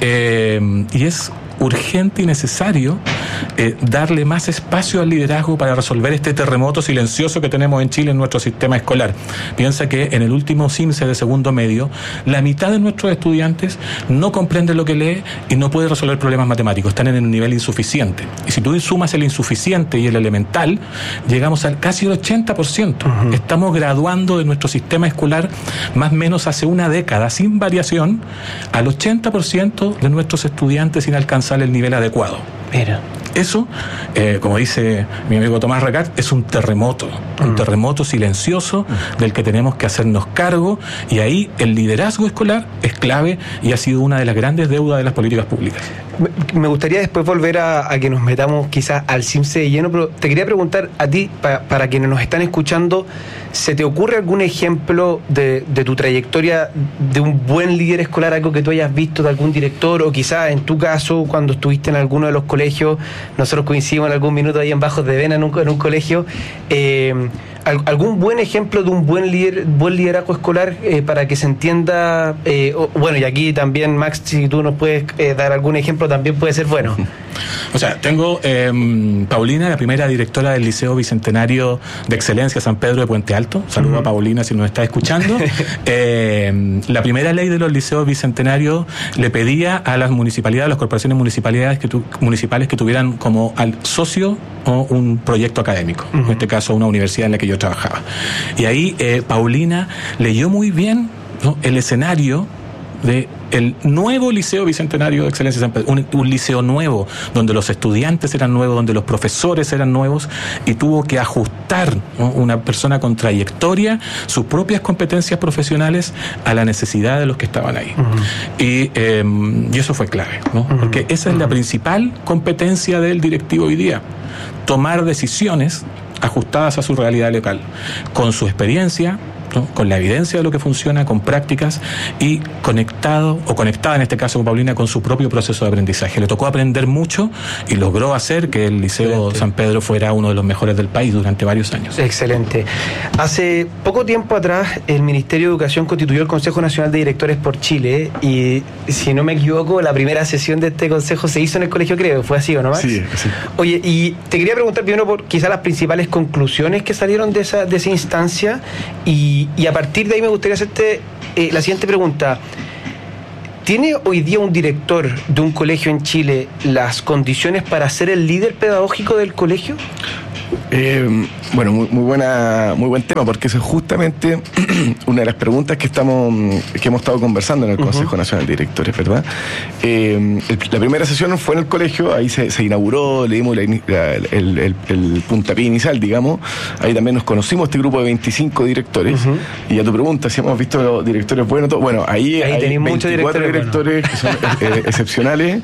es urgente y necesario darle más espacio al liderazgo para resolver este terremoto silencioso que tenemos en Chile en nuestro sistema escolar. Piensa que en el último CIMSE de segundo medio, la mitad de nuestros estudiantes no comprende lo que lee y no puede resolver problemas matemáticos, están en el nivel insuficiente. Y si tú sumas el insuficiente y el elemental, llegamos al casi el 80%. Estamos graduando de nuestro sistema escolar más o menos hace una década, sin variación, al 80% de nuestros estudiantes sin alcanzar el nivel adecuado. Mira. Eso, como dice mi amigo Tomás Racart, es un terremoto silencioso del que tenemos que hacernos cargo, y ahí el liderazgo escolar es clave y ha sido una de las grandes deudas de las políticas públicas. Me gustaría después volver a que nos metamos quizás al CIMSE de lleno, pero te quería preguntar a ti, para quienes nos están escuchando, ¿se te ocurre algún ejemplo de tu trayectoria de un buen líder escolar, algo que tú hayas visto de algún director, o quizás en tu caso, cuando estuviste en alguno de los colegios, nosotros coincidimos en algún minuto ahí en Bajos de Vena en un colegio, algún buen ejemplo de un buen liderazgo escolar para que se entienda, bueno, y aquí también Max, si tú nos puedes dar algún ejemplo, también puede ser bueno. O sea, tengo Paulina, la primera directora del Liceo Bicentenario de Excelencia San Pedro de Puente Alto. Saludo a Paulina si nos está escuchando. La primera ley de los liceos bicentenarios le pedía a las municipalidades, a las corporaciones municipales que tuvieran como al socio o un proyecto académico, en este caso una universidad en la que yo trabajaba. Y ahí Paulina leyó muy bien, ¿no?, el escenario de el nuevo Liceo Bicentenario de Excelencia San Pedro, un liceo nuevo, donde los estudiantes eran nuevos, donde los profesores eran nuevos, y tuvo que ajustar, ¿no?, una persona con trayectoria, sus propias competencias profesionales a la necesidad de los que estaban ahí. Y eso fue clave, ¿no? Porque esa es la principal competencia del directivo hoy día: tomar decisiones ajustadas a su realidad local, con su experiencia, ¿no?, con la evidencia de lo que funciona, con prácticas, y conectado o conectada en este caso con Paulina con su propio proceso de aprendizaje. Le tocó aprender mucho y logró hacer que el Liceo San Pedro fuera uno de los mejores del país durante varios años. Excelente. Hace poco tiempo atrás el Ministerio de Educación constituyó el Consejo Nacional de Directores por Chile, y si no me equivoco la primera sesión de este consejo se hizo en el Colegio Creo. ¿Fue así o no, Max? Sí. Oye, y te quería preguntar primero por quizás las principales conclusiones que salieron de esa instancia, y a partir de ahí me gustaría hacerte la siguiente pregunta. ¿Tiene hoy día un director de un colegio en Chile las condiciones para ser el líder pedagógico del colegio? Bueno, muy buen tema, porque eso es justamente una de las preguntas que hemos estado conversando en el Consejo Nacional de Directores, ¿verdad? La primera sesión fue en el colegio, ahí se inauguró, le dimos el puntapié inicial, digamos. Ahí también nos conocimos, este grupo de 25 directores. Y a tu pregunta, si hemos visto directores buenos, ahí hay 24 directores que son excepcionales.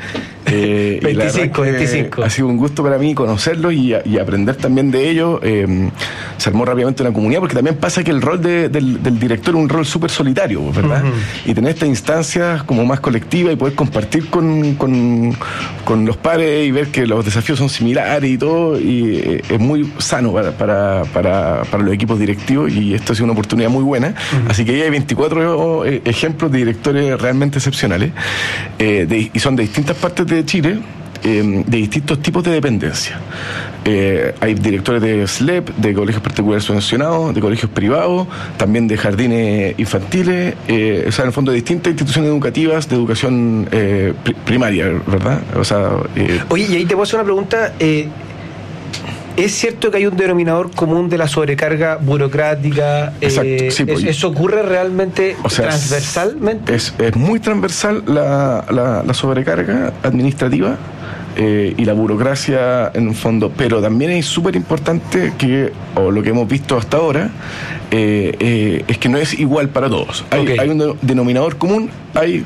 25. Ha sido un gusto para mí conocerlos y aprender también de ellos. Se armó rápidamente una comunidad, porque también pasa que el rol del director es un rol súper solitario, ¿verdad? Y tener estas instancias como más colectivas y poder compartir con los pares y ver que los desafíos son similares y todo, y es muy sano para los equipos directivos, y esto ha sido una oportunidad muy buena. Así que ahí hay 24 ejemplos de directores realmente excepcionales, y son de distintas partes de Chile, de distintos tipos de dependencia. Hay directores de SLEP, de colegios particulares subvencionados, de colegios privados, también de jardines infantiles, o sea, en el fondo de distintas instituciones educativas de educación primaria, ¿verdad? O sea, Oye, y ahí te puedo hacer una pregunta. ¿Es cierto que hay un denominador común de la sobrecarga burocrática? Exacto, sí, ¿Eso ocurre realmente, o sea, transversalmente? Es muy transversal la sobrecarga administrativa y la burocracia en un fondo, pero también es súper importante o lo que hemos visto hasta ahora, es que no es igual para todos. Hay un denominador común, hay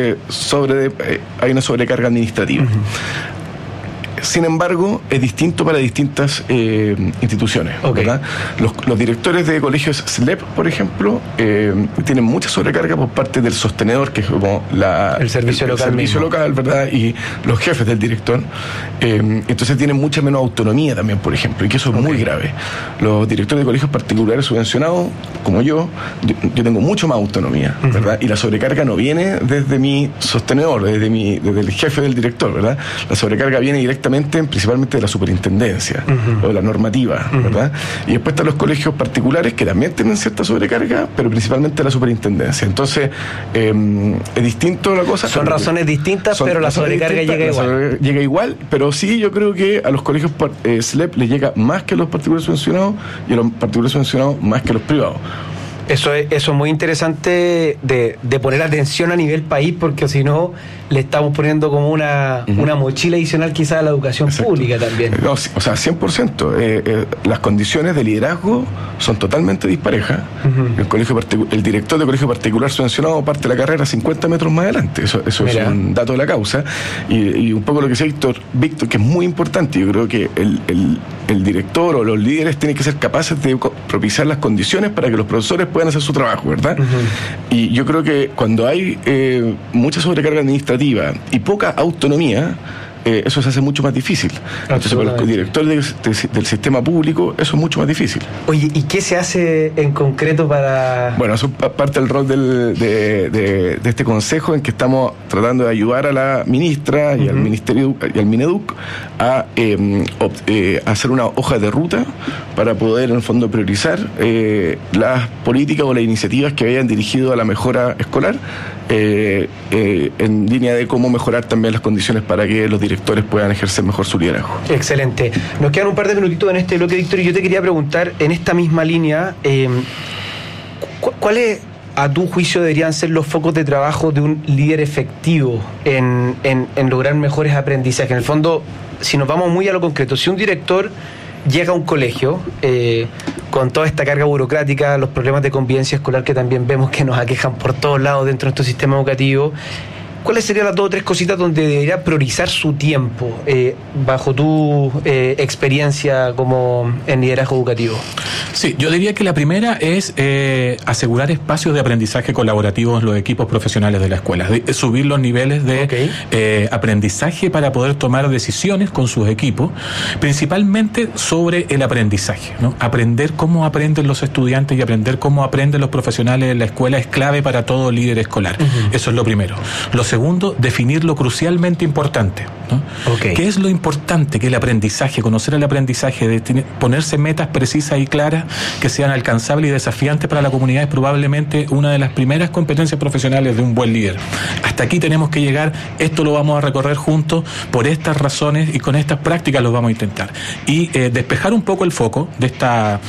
una sobrecarga administrativa. Sin embargo, es distinto para distintas instituciones, ¿verdad? Los directores de colegios SLEP, por ejemplo, tienen mucha sobrecarga por parte del sostenedor, que es como el servicio local, ¿verdad? Y los jefes del director. Entonces tienen mucha menos autonomía también, por ejemplo, y que eso es muy grave. Los directores de colegios particulares subvencionados, como yo tengo mucho más autonomía, ¿verdad? Y la sobrecarga no viene desde mi sostenedor, desde el jefe del director, ¿verdad? La sobrecarga viene directamente, principalmente de la superintendencia o de la normativa, ¿verdad? Y después están los colegios particulares, que también tienen cierta sobrecarga, pero principalmente la superintendencia. Entonces, es distinto la cosa. Son razones distintas, pero la sobrecarga llega igual, pero sí, yo creo que a los colegios SLEP les llega más que a los particulares subvencionados, y a los particulares subvencionados más que a los privados. Eso es muy interesante de poner atención a nivel país, porque si no le estamos poniendo como una mochila adicional quizás a la educación pública también. No, o sea, 100%. Las condiciones de liderazgo son totalmente disparejas. El director de colegio particular subvencionado parte de la carrera 50 metros más adelante. Eso es un dato de la causa. Y un poco lo que decía Víctor, que es muy importante. Yo creo que el director o los líderes tienen que ser capaces de propiciar las condiciones para que los profesores puedan hacer su trabajo, ¿verdad? Y yo creo que cuando hay mucha sobrecarga administrativa y poca autonomía, eso se hace mucho más difícil. Entonces, para el director del sistema público, eso es mucho más difícil. Oye, ¿y qué se hace en concreto para...? Bueno, eso es parte del rol de este consejo, en que estamos tratando de ayudar a la ministra y al Ministerio y al Mineduc a hacer una hoja de ruta para poder, en el fondo, priorizar las políticas o las iniciativas que vayan dirigido a la mejora escolar, en línea de cómo mejorar también las condiciones para que los directores puedan ejercer mejor su liderazgo. Excelente. Nos quedan un par de minutitos en este bloque, Víctor, y yo te quería preguntar, en esta misma línea, ¿cuáles, a tu juicio, deberían ser los focos de trabajo de un líder efectivo en lograr mejores aprendizajes? En el fondo, si nos vamos muy a lo concreto, si un director llega a un colegio con toda esta carga burocrática, los problemas de convivencia escolar que también vemos que nos aquejan por todos lados dentro de nuestro sistema educativo, ¿cuáles serían las 2 o 3 cositas donde debería priorizar su tiempo bajo tu experiencia como en liderazgo educativo? Sí, yo diría que la primera es asegurar espacios de aprendizaje colaborativos en los equipos profesionales de la escuela, subir los niveles de aprendizaje para poder tomar decisiones con sus equipos, principalmente sobre el aprendizaje, ¿no? Aprender cómo aprenden los estudiantes y aprender cómo aprenden los profesionales de la escuela es clave para todo líder escolar. Eso es lo primero. Lo segundo, definir lo crucialmente importante, ¿no? ¿Qué es lo importante? Que el aprendizaje, conocer el aprendizaje, ponerse metas precisas y claras que sean alcanzables y desafiantes para la comunidad es probablemente una de las primeras competencias profesionales de un buen líder. Hasta aquí tenemos que llegar, esto lo vamos a recorrer juntos, por estas razones y con estas prácticas lo vamos a intentar. Y despejar un poco el foco de esta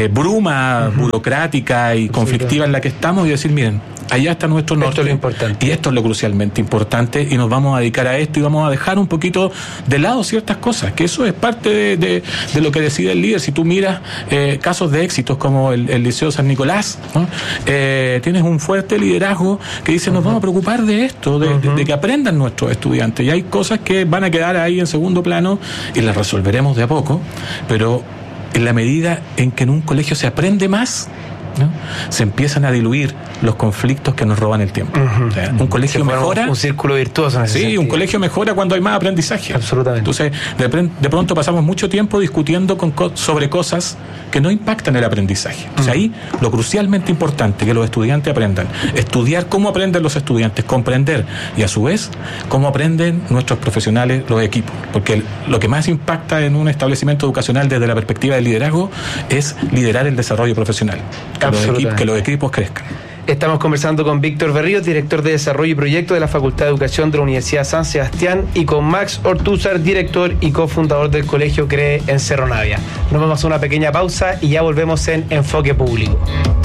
bruma burocrática y conflictiva en la que estamos y decir, miren, allá está nuestro norte. Esto es lo importante. Y esto es lo crucialmente importante, y nos vamos a dedicar a esto y vamos a dejar un poquito de lado ciertas cosas, que eso es parte de lo que decide el líder. Si tú miras casos de éxitos como el Liceo San Nicolás, ¿no? Tienes un fuerte liderazgo que dice, nos vamos a preocupar de esto, de que aprendan nuestros estudiantes. Y hay cosas que van a quedar ahí en segundo plano y las resolveremos de a poco, pero en la medida en que en un colegio se aprende más, ¿no? Se empiezan a diluir los conflictos que nos roban el tiempo. O sea, un colegio mejora. Un círculo virtuoso en ese sentido. Un colegio mejora cuando hay más aprendizaje. Absolutamente. Entonces, de pronto pasamos mucho tiempo discutiendo sobre cosas que no impactan el aprendizaje. O sea, ahí lo crucialmente importante, que los estudiantes aprendan. Estudiar cómo aprenden los estudiantes, comprender, y a su vez, cómo aprenden nuestros profesionales, los equipos. Porque lo que más impacta en un establecimiento educacional desde la perspectiva del liderazgo es liderar el desarrollo profesional. Que los equipos crezcan. Estamos conversando con Víctor Berríos, director de Desarrollo y Proyecto de la Facultad de Educación de la Universidad San Sebastián, y con Max Ortúzar, director y cofundador del Colegio CREE en Cerro Navia. Nos vamos a una pequeña pausa y ya volvemos en Enfoque Público.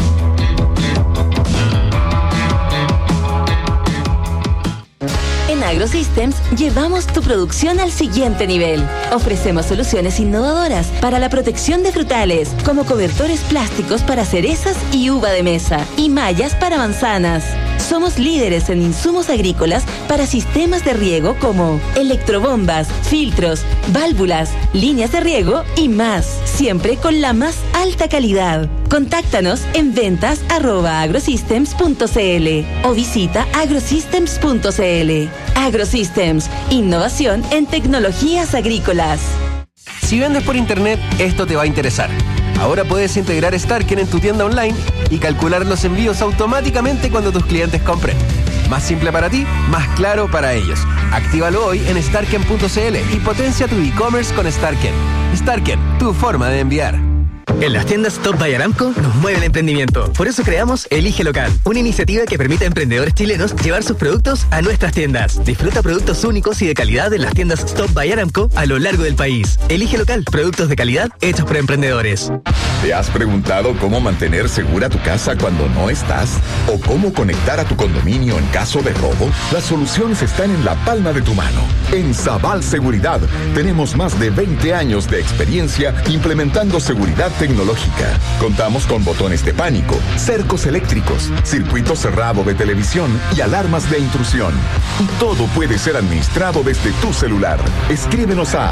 En AgroSystems llevamos tu producción al siguiente nivel. Ofrecemos soluciones innovadoras para la protección de frutales, como cobertores plásticos para cerezas y uva de mesa, y mallas para manzanas. Somos líderes en insumos agrícolas para sistemas de riego como electrobombas, filtros, válvulas, líneas de riego y más, siempre con la más alta calidad. Contáctanos en ventas@agrosystems.cl o visita agrosystems.cl. AgroSystems, innovación en tecnologías agrícolas. Si vendes por internet, esto te va a interesar. Ahora puedes integrar Starken en tu tienda online y calcular los envíos automáticamente cuando tus clientes compren. Más simple para ti, más claro para ellos. Actívalo hoy en starken.cl y potencia tu e-commerce con Starken. Starken, tu forma de enviar. En las tiendas Stop by Aramco nos mueve el emprendimiento. Por eso creamos Elige Local, una iniciativa que permite a emprendedores chilenos llevar sus productos a nuestras tiendas. Disfruta productos únicos y de calidad en las tiendas Stop by Aramco a lo largo del país. Elige Local, productos de calidad hechos por emprendedores. ¿Te has preguntado cómo mantener segura tu casa cuando no estás? ¿O cómo conectar a tu condominio en caso de robo? Las soluciones están en la palma de tu mano. En Sabal Seguridad tenemos más de 20 años de experiencia implementando seguridad tecnológica. Contamos con botones de pánico, cercos eléctricos, circuito cerrado de televisión y alarmas de intrusión. Y todo puede ser administrado desde tu celular. Escríbenos a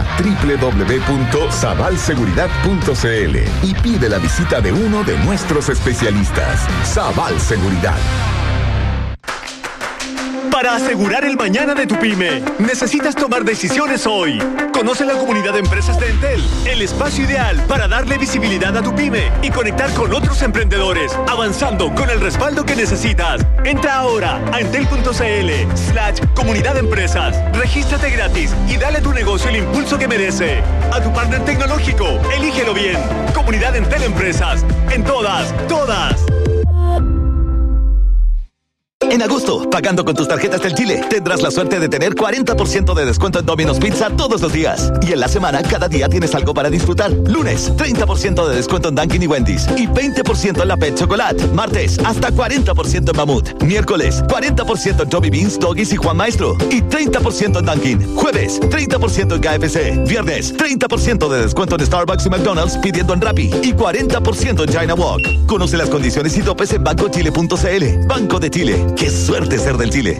www.sabalseguridad.cl y pide la visita de uno de nuestros especialistas. Sabal Seguridad. para asegurar el mañana de tu pyme. Necesitas tomar decisiones hoy. Conoce la comunidad de empresas de Entel, el espacio ideal para darle visibilidad a tu pyme y conectar con otros emprendedores, avanzando con el respaldo que necesitas. Entra ahora a entel.cl/comunidad de empresas. Regístrate gratis y dale a tu negocio el impulso que merece. A tu partner tecnológico, elígelo bien. Comunidad Entel Empresas. En todas. En agosto, pagando con tus tarjetas del Chile, tendrás la suerte de tener 40% de descuento en Domino's Pizza todos los días. Y en la semana, cada día tienes algo para disfrutar. Lunes, 30% de descuento en Dunkin' y Wendy's. Y 20% en la Pet Chocolate. Martes, hasta 40% en Mamut. Miércoles, 40% en Joby Beans, Doggies y Juan Maestro. Y 30% en Dunkin'. Jueves, 30% en KFC. Viernes, 30% de descuento en Starbucks y McDonald's pidiendo en Rappi. Y 40% en China Walk. Conoce las condiciones y topes en bancochile.cl. Banco de Chile. ¡Qué suerte ser del Chile!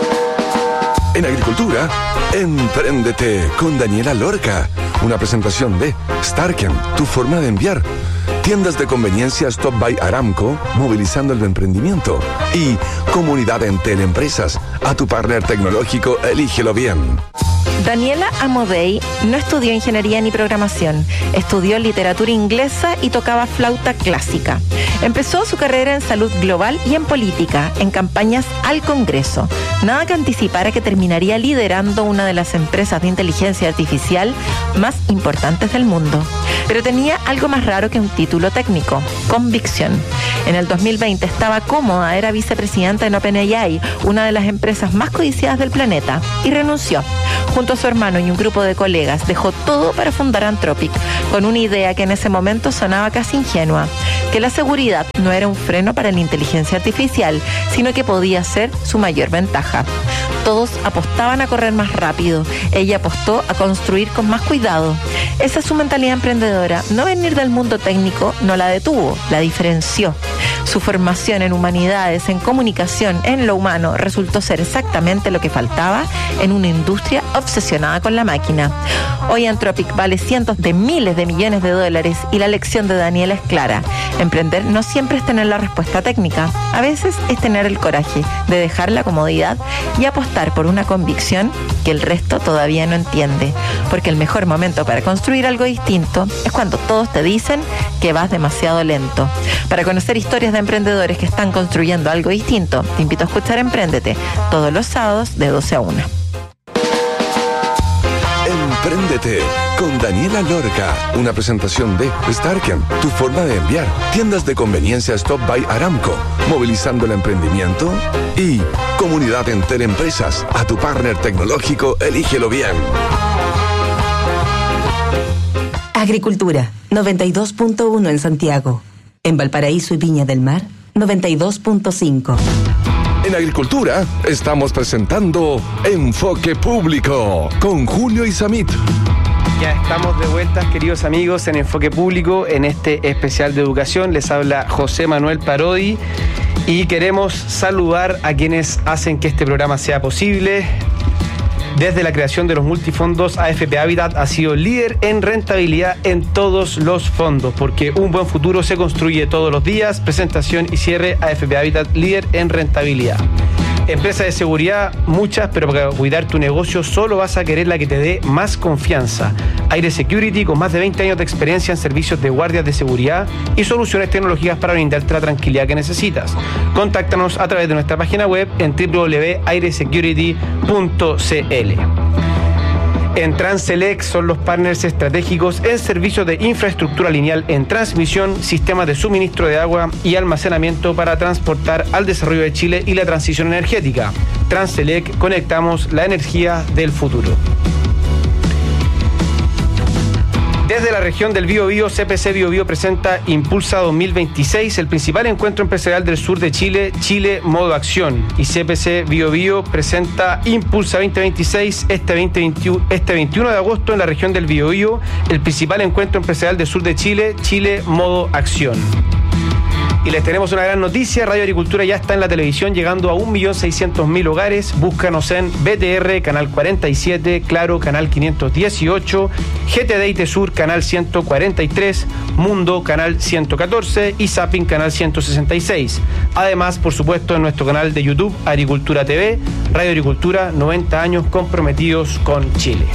En agricultura, empréndete con Daniela Lorca. Una presentación de Starken, tu forma de enviar. Tiendas de conveniencia Stop by Aramco, movilizando el emprendimiento. Y Comunidad Entel Empresas, a tu partner tecnológico, elígelo bien. Daniela Amodei no estudió ingeniería ni programación, estudió literatura inglesa y tocaba flauta clásica. Empezó su carrera en salud global y en política, en campañas al Congreso. Nada que anticipara que terminaría liderando una de las empresas de inteligencia artificial más importantes del mundo. Pero tenía algo más raro que un título técnico: convicción. En el 2020 estaba cómoda, era vicepresidenta en OpenAI, una de las empresas más codiciadas del planeta, y renunció. Junto a su hermano y un grupo de colegas, dejó todo para fundar Anthropic, con una idea que en ese momento sonaba casi ingenua: que la seguridad no era un freno para la inteligencia artificial, sino que podía ser su mayor ventaja. Todos apostaban a correr más rápido, ella apostó a construir con más cuidado. Esa es su mentalidad emprendedora. No venir del mundo técnico no la detuvo, la diferenció. Su formación en humanidades, en comunicación, en lo humano, resultó ser exactamente lo que faltaba en una industria obsesionada con la máquina. Hoy Anthropic vale cientos de miles de millones de dólares y la lección de Daniela es clara: emprender no siempre es tener la respuesta técnica, a veces es tener el coraje de dejar la comodidad y apostar por una convicción que el resto todavía no entiende, porque el mejor momento para construir algo distinto es cuando todos te dicen que vas demasiado lento. Para conocer historias de emprendedores que están construyendo algo distinto, te invito a escuchar Empréndete todos los sábados de 12 a 1. Empréndete con Daniela Lorca, una presentación de Starken, tu forma de enviar. Tiendas de conveniencia Stop by Aramco, movilizando el emprendimiento. Y Comunidad Entel Empresas, a tu partner tecnológico, elígelo bien. Agricultura, 92.1 en Santiago. En Valparaíso y Viña del Mar, 92.5. En agricultura, estamos presentando Enfoque Público con Julio Isamit. Ya estamos de vuelta, queridos amigos, en Enfoque Público, en este especial de educación. Les habla José Manuel Parodi y queremos saludar a quienes hacen que este programa sea posible. Desde la creación de los multifondos, AFP Habitat ha sido líder en rentabilidad en todos los fondos, porque un buen futuro se construye todos los días. Presentación y cierre, AFP Habitat, líder en rentabilidad. Empresas de seguridad, muchas, pero para cuidar tu negocio solo vas a querer la que te dé más confianza. Aire Security, con más de 20 años de experiencia en servicios de guardias de seguridad y soluciones tecnológicas para brindarte la tranquilidad que necesitas. Contáctanos a través de nuestra página web en www.airesecurity.cl. En Transelec son los partners estratégicos en servicios de infraestructura lineal en transmisión, sistemas de suministro de agua y almacenamiento para transportar al desarrollo de Chile y la transición energética. Transelec, conectamos la energía del futuro. Desde la región del Biobío, CPC Biobío presenta Impulsa 2026, el principal encuentro empresarial del sur de Chile, Chile Modo Acción. Y CPC Biobío presenta Impulsa 2026 este 21 de agosto en la región del Biobío, el principal encuentro empresarial del sur de Chile, Chile Modo Acción. Y les tenemos una gran noticia, Radio Agricultura ya está en la televisión, llegando a 1.600.000 hogares. Búscanos en BTR, canal 47, Claro, canal 518, GTD y Tesur, canal 143, Mundo, canal 114 y Zapping, canal 166. Además, por supuesto, en nuestro canal de YouTube, Agricultura TV, Radio Agricultura, 90 años comprometidos con Chile.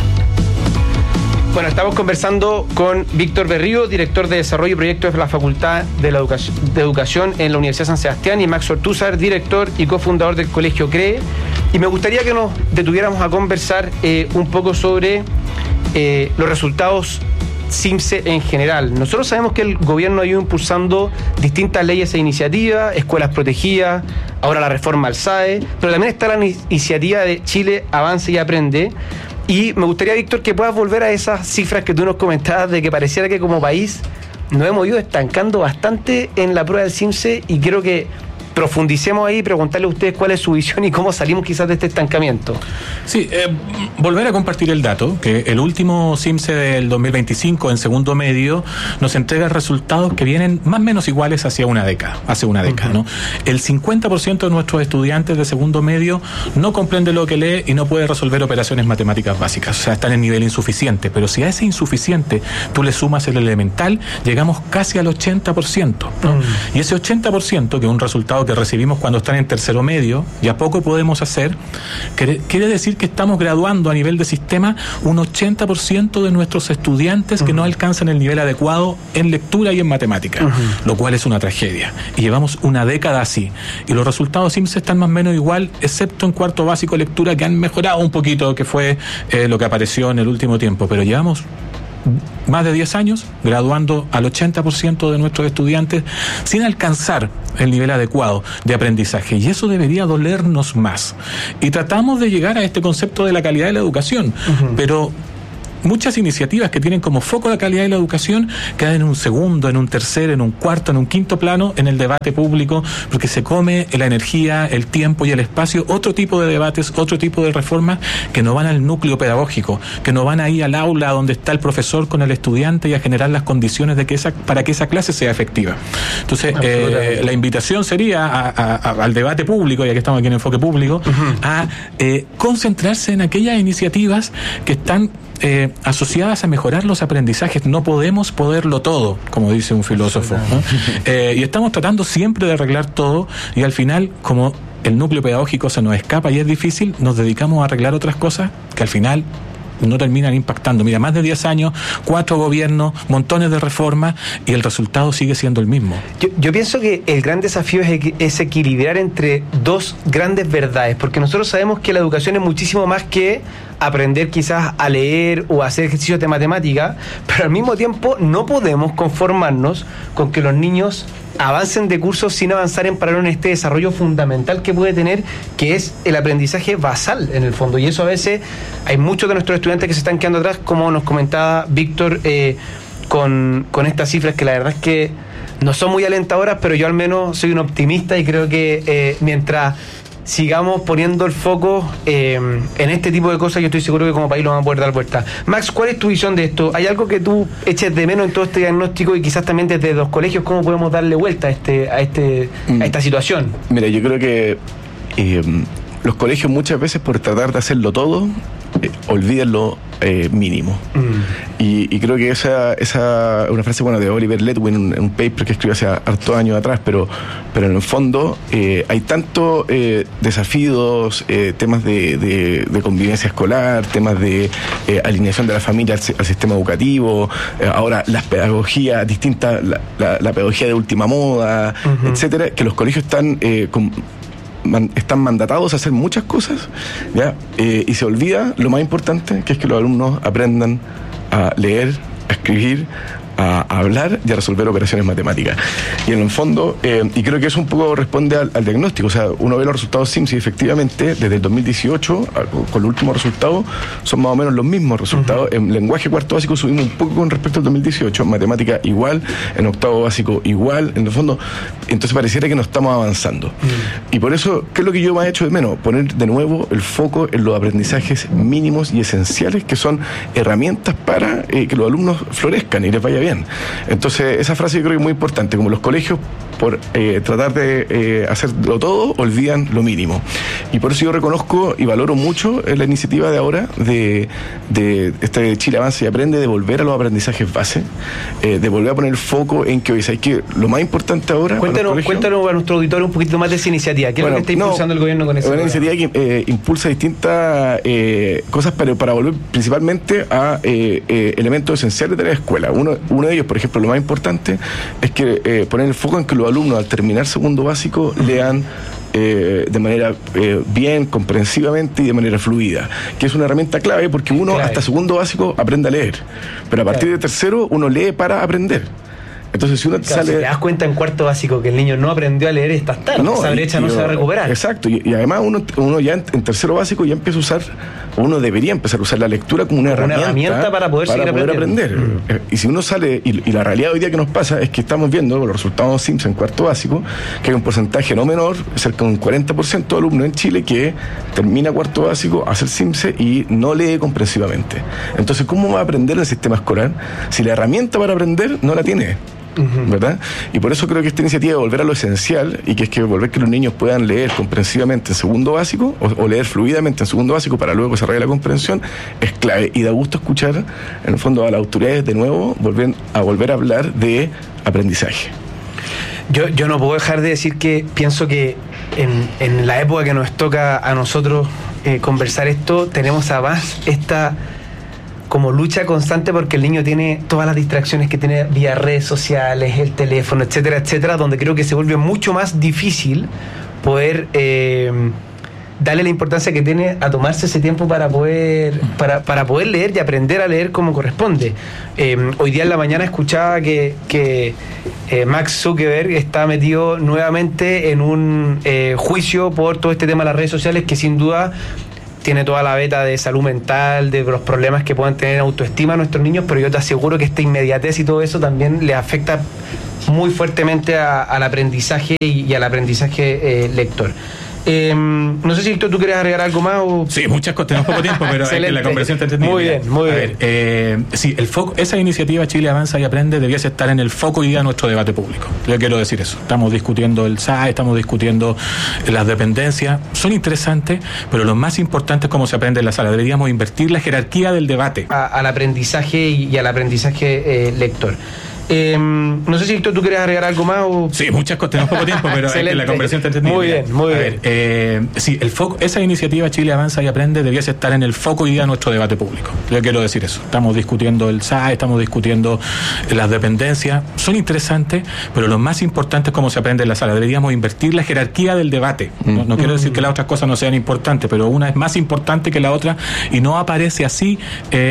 Bueno, estamos conversando con Víctor Berrío, director de Desarrollo y Proyectos de la Facultad de Educación en la Universidad San Sebastián, y Max Ortúzar, director y cofundador del Colegio CREE. Y me gustaría que nos detuviéramos a conversar un poco sobre los resultados CIMSE en general. Nosotros sabemos que el gobierno ha ido impulsando distintas leyes e iniciativas, escuelas protegidas, ahora la reforma al SAE, pero también está la iniciativa de Chile Avance y Aprende. Y me gustaría, Víctor, que puedas volver a esas cifras que tú nos comentabas de que pareciera que como país nos hemos ido estancando bastante en la prueba del CIMSE, y quiero que profundicemos ahí y preguntarle a ustedes cuál es su visión y cómo salimos quizás de este estancamiento. Sí, volver a compartir el dato, que el último CIMSE del 2025 en segundo medio nos entrega resultados que vienen más o menos iguales hace una década, ¿no? El 50% de nuestros estudiantes de segundo medio no comprende lo que lee y no puede resolver operaciones matemáticas básicas, o sea, están en nivel insuficiente, pero si a ese insuficiente tú le sumas el elemental, llegamos casi al 80%, ¿no? Y ese 80%, que es un resultado que recibimos cuando están en tercero medio, ya poco podemos hacer, quiere decir que estamos graduando a nivel de sistema un 80% de nuestros estudiantes que no alcanzan el nivel adecuado en lectura y en matemática, lo cual es una tragedia. Y llevamos una década así. Y los resultados CIMSE están más o menos igual, excepto en cuarto básico lectura, que han mejorado un poquito, que fue lo que apareció en el último tiempo. Pero llevamos más de 10 años graduando al 80% de nuestros estudiantes sin alcanzar el nivel adecuado de aprendizaje, y eso debería dolernos más. Y tratamos de llegar a este concepto de la calidad de la educación, pero muchas iniciativas que tienen como foco la calidad de la educación quedan en un segundo, en un tercer, en un cuarto, en un quinto plano en el debate público, porque se come la energía, el tiempo y el espacio otro tipo de debates, otro tipo de reformas que no van al núcleo pedagógico, que no van ahí al aula donde está el profesor con el estudiante y a generar las condiciones para que esa clase sea efectiva. Entonces, la invitación sería al debate público, ya que estamos aquí en Enfoque Público, a concentrarse en aquellas iniciativas que están asociadas a mejorar los aprendizajes. No podemos poderlo todo, como dice un filósofo, ¿no? Y estamos tratando siempre de arreglar todo, y al final, como el núcleo pedagógico se nos escapa y es difícil, nos dedicamos a arreglar otras cosas que al final no terminan impactando. Mira, más de 10 años, 4 gobiernos, montones de reformas, y el resultado sigue siendo el mismo. Yo pienso que el gran desafío es equilibrar entre dos grandes verdades, porque nosotros sabemos que la educación es muchísimo más que aprender quizás a leer o hacer ejercicios de matemática, pero al mismo tiempo no podemos conformarnos con que los niños avancen de cursos sin avanzar en paralelo en este desarrollo fundamental que puede tener, que es el aprendizaje basal en el fondo. Y eso a veces hay muchos de nuestros estudiantes que se están quedando atrás, como nos comentaba Víctor, con estas cifras que la verdad es que no son muy alentadoras, pero yo al menos soy un optimista y creo que mientras sigamos poniendo el foco en este tipo de cosas, yo estoy seguro que como país lo vamos a poder dar vuelta. Max, ¿cuál es tu visión de esto? ¿Hay algo que tú eches de menos en todo este diagnóstico, y quizás también desde los colegios cómo podemos darle vuelta a esta situación? Mira, yo creo que los colegios muchas veces, por tratar de hacerlo todo, olvidan lo mínimo. Y creo que esa es una frase de Oliver Letwin, un paper que escribió hace hartos años atrás, pero en el fondo hay tantos desafíos, temas de convivencia escolar, temas de alineación de la familia al sistema educativo, ahora las pedagogías distintas, la pedagogía de última moda, etcétera, que los colegios están mandatados a hacer muchas cosas, ¿ya? Y se olvida lo más importante, que es que los alumnos aprendan a leer, a escribir, a hablar y a resolver operaciones matemáticas. Y en el fondo, y creo que eso un poco responde al diagnóstico. O sea, uno ve los resultados CIMSE y efectivamente desde el 2018 con los últimos resultados son más o menos los mismos resultados. En lenguaje cuarto básico subimos un poco con respecto al 2018, en matemática igual, en octavo básico igual, en el fondo. Entonces pareciera que no estamos avanzando. Y por eso, ¿qué es lo que yo más he hecho de menos? Poner de nuevo el foco en los aprendizajes mínimos y esenciales, que son herramientas para que los alumnos florezcan y les vaya bien. Entonces, esa frase yo creo que es muy importante. Como los colegios por tratar de hacerlo todo, olvidan lo mínimo. Y por eso yo reconozco y valoro mucho la iniciativa de ahora de este Chile Avanza y Aprende, de volver a los aprendizajes base, de volver a poner el foco en que hoy sabes que lo más importante ahora... Cuéntanos a nuestro auditorio un poquito más de esa iniciativa. ¿Qué es lo que está impulsando el gobierno con eso? Es una iniciativa que impulsa distintas cosas para volver principalmente a elementos esenciales de la escuela. Uno de ellos, por ejemplo, lo más importante es que poner el foco en que los alumnos al terminar segundo básico lean de manera bien, comprensivamente y de manera fluida, que es una herramienta clave porque uno hasta segundo básico aprende a leer, pero a partir de tercero uno lee para aprender. Entonces, si uno si te das cuenta en cuarto básico que el niño no aprendió a leer, estás tarde, esa brecha no se va a recuperar. Exacto, y además uno ya en tercero básico ya empieza a usar, uno debería empezar a usar la lectura como una herramienta para poder seguir aprender. Y si uno sale, y la realidad hoy día que nos pasa es que estamos viendo los resultados de SIMS en cuarto básico, que hay un porcentaje no menor, cerca de un 40% de alumnos en Chile que termina cuarto básico, hace el SIMS y no lee comprensivamente. Entonces, ¿cómo va a aprender en el sistema escolar si la herramienta para aprender no la tiene? ¿Verdad? Y por eso creo que esta iniciativa de volver a lo esencial, y que es que volver que los niños puedan leer comprensivamente en segundo básico o leer fluidamente en segundo básico para luego desarrollar la comprensión, es clave. Y da gusto escuchar en el fondo a las autoridades de nuevo volver a hablar de aprendizaje. Yo no puedo dejar de decir que pienso que en la época que nos toca a nosotros conversar esto, tenemos además esta como lucha constante porque el niño tiene todas las distracciones que tiene vía redes sociales, el teléfono, etcétera, etcétera, donde creo que se vuelve mucho más difícil poder darle la importancia que tiene a tomarse ese tiempo para poder leer y aprender a leer como corresponde. Hoy día en la mañana escuchaba que Mark Zuckerberg está metido nuevamente en un juicio por todo este tema de las redes sociales, que sin duda tiene toda la beta de salud mental, de los problemas que puedan tener autoestima a nuestros niños, pero yo te aseguro que esta inmediatez y todo eso también le afecta muy fuertemente al aprendizaje y al aprendizaje lector. No sé si tú quieres agregar algo más o... Sí, muchas cosas, tenemos poco tiempo, pero es que la conversación está entendida. Muy bien. Sí, el foco, esa iniciativa Chile Avanza y Aprende debiese estar en el foco hoy día de nuestro debate público. Yo quiero decir eso. Estamos discutiendo el SAE, estamos discutiendo las dependencias. Son interesantes, pero lo más importante es cómo se aprende en la sala. Deberíamos invertir la jerarquía del debate. Al aprendizaje y al aprendizaje lector. No sé si tú quieres agregar algo más o... Sí, muchas cosas, tenemos poco tiempo, pero es que la conversación está entendida. Muy bien. Sí, el foco, esa iniciativa Chile Avanza y Aprende debiese estar en el foco hoy día de nuestro debate público. Yo quiero decir eso. Estamos discutiendo el SAE, estamos discutiendo las dependencias. Son interesantes, pero lo más importante es cómo se aprende en la sala. Deberíamos invertir la jerarquía del debate. No quiero decir que las otras cosas no sean importantes, pero una es más importante que la otra y no aparece así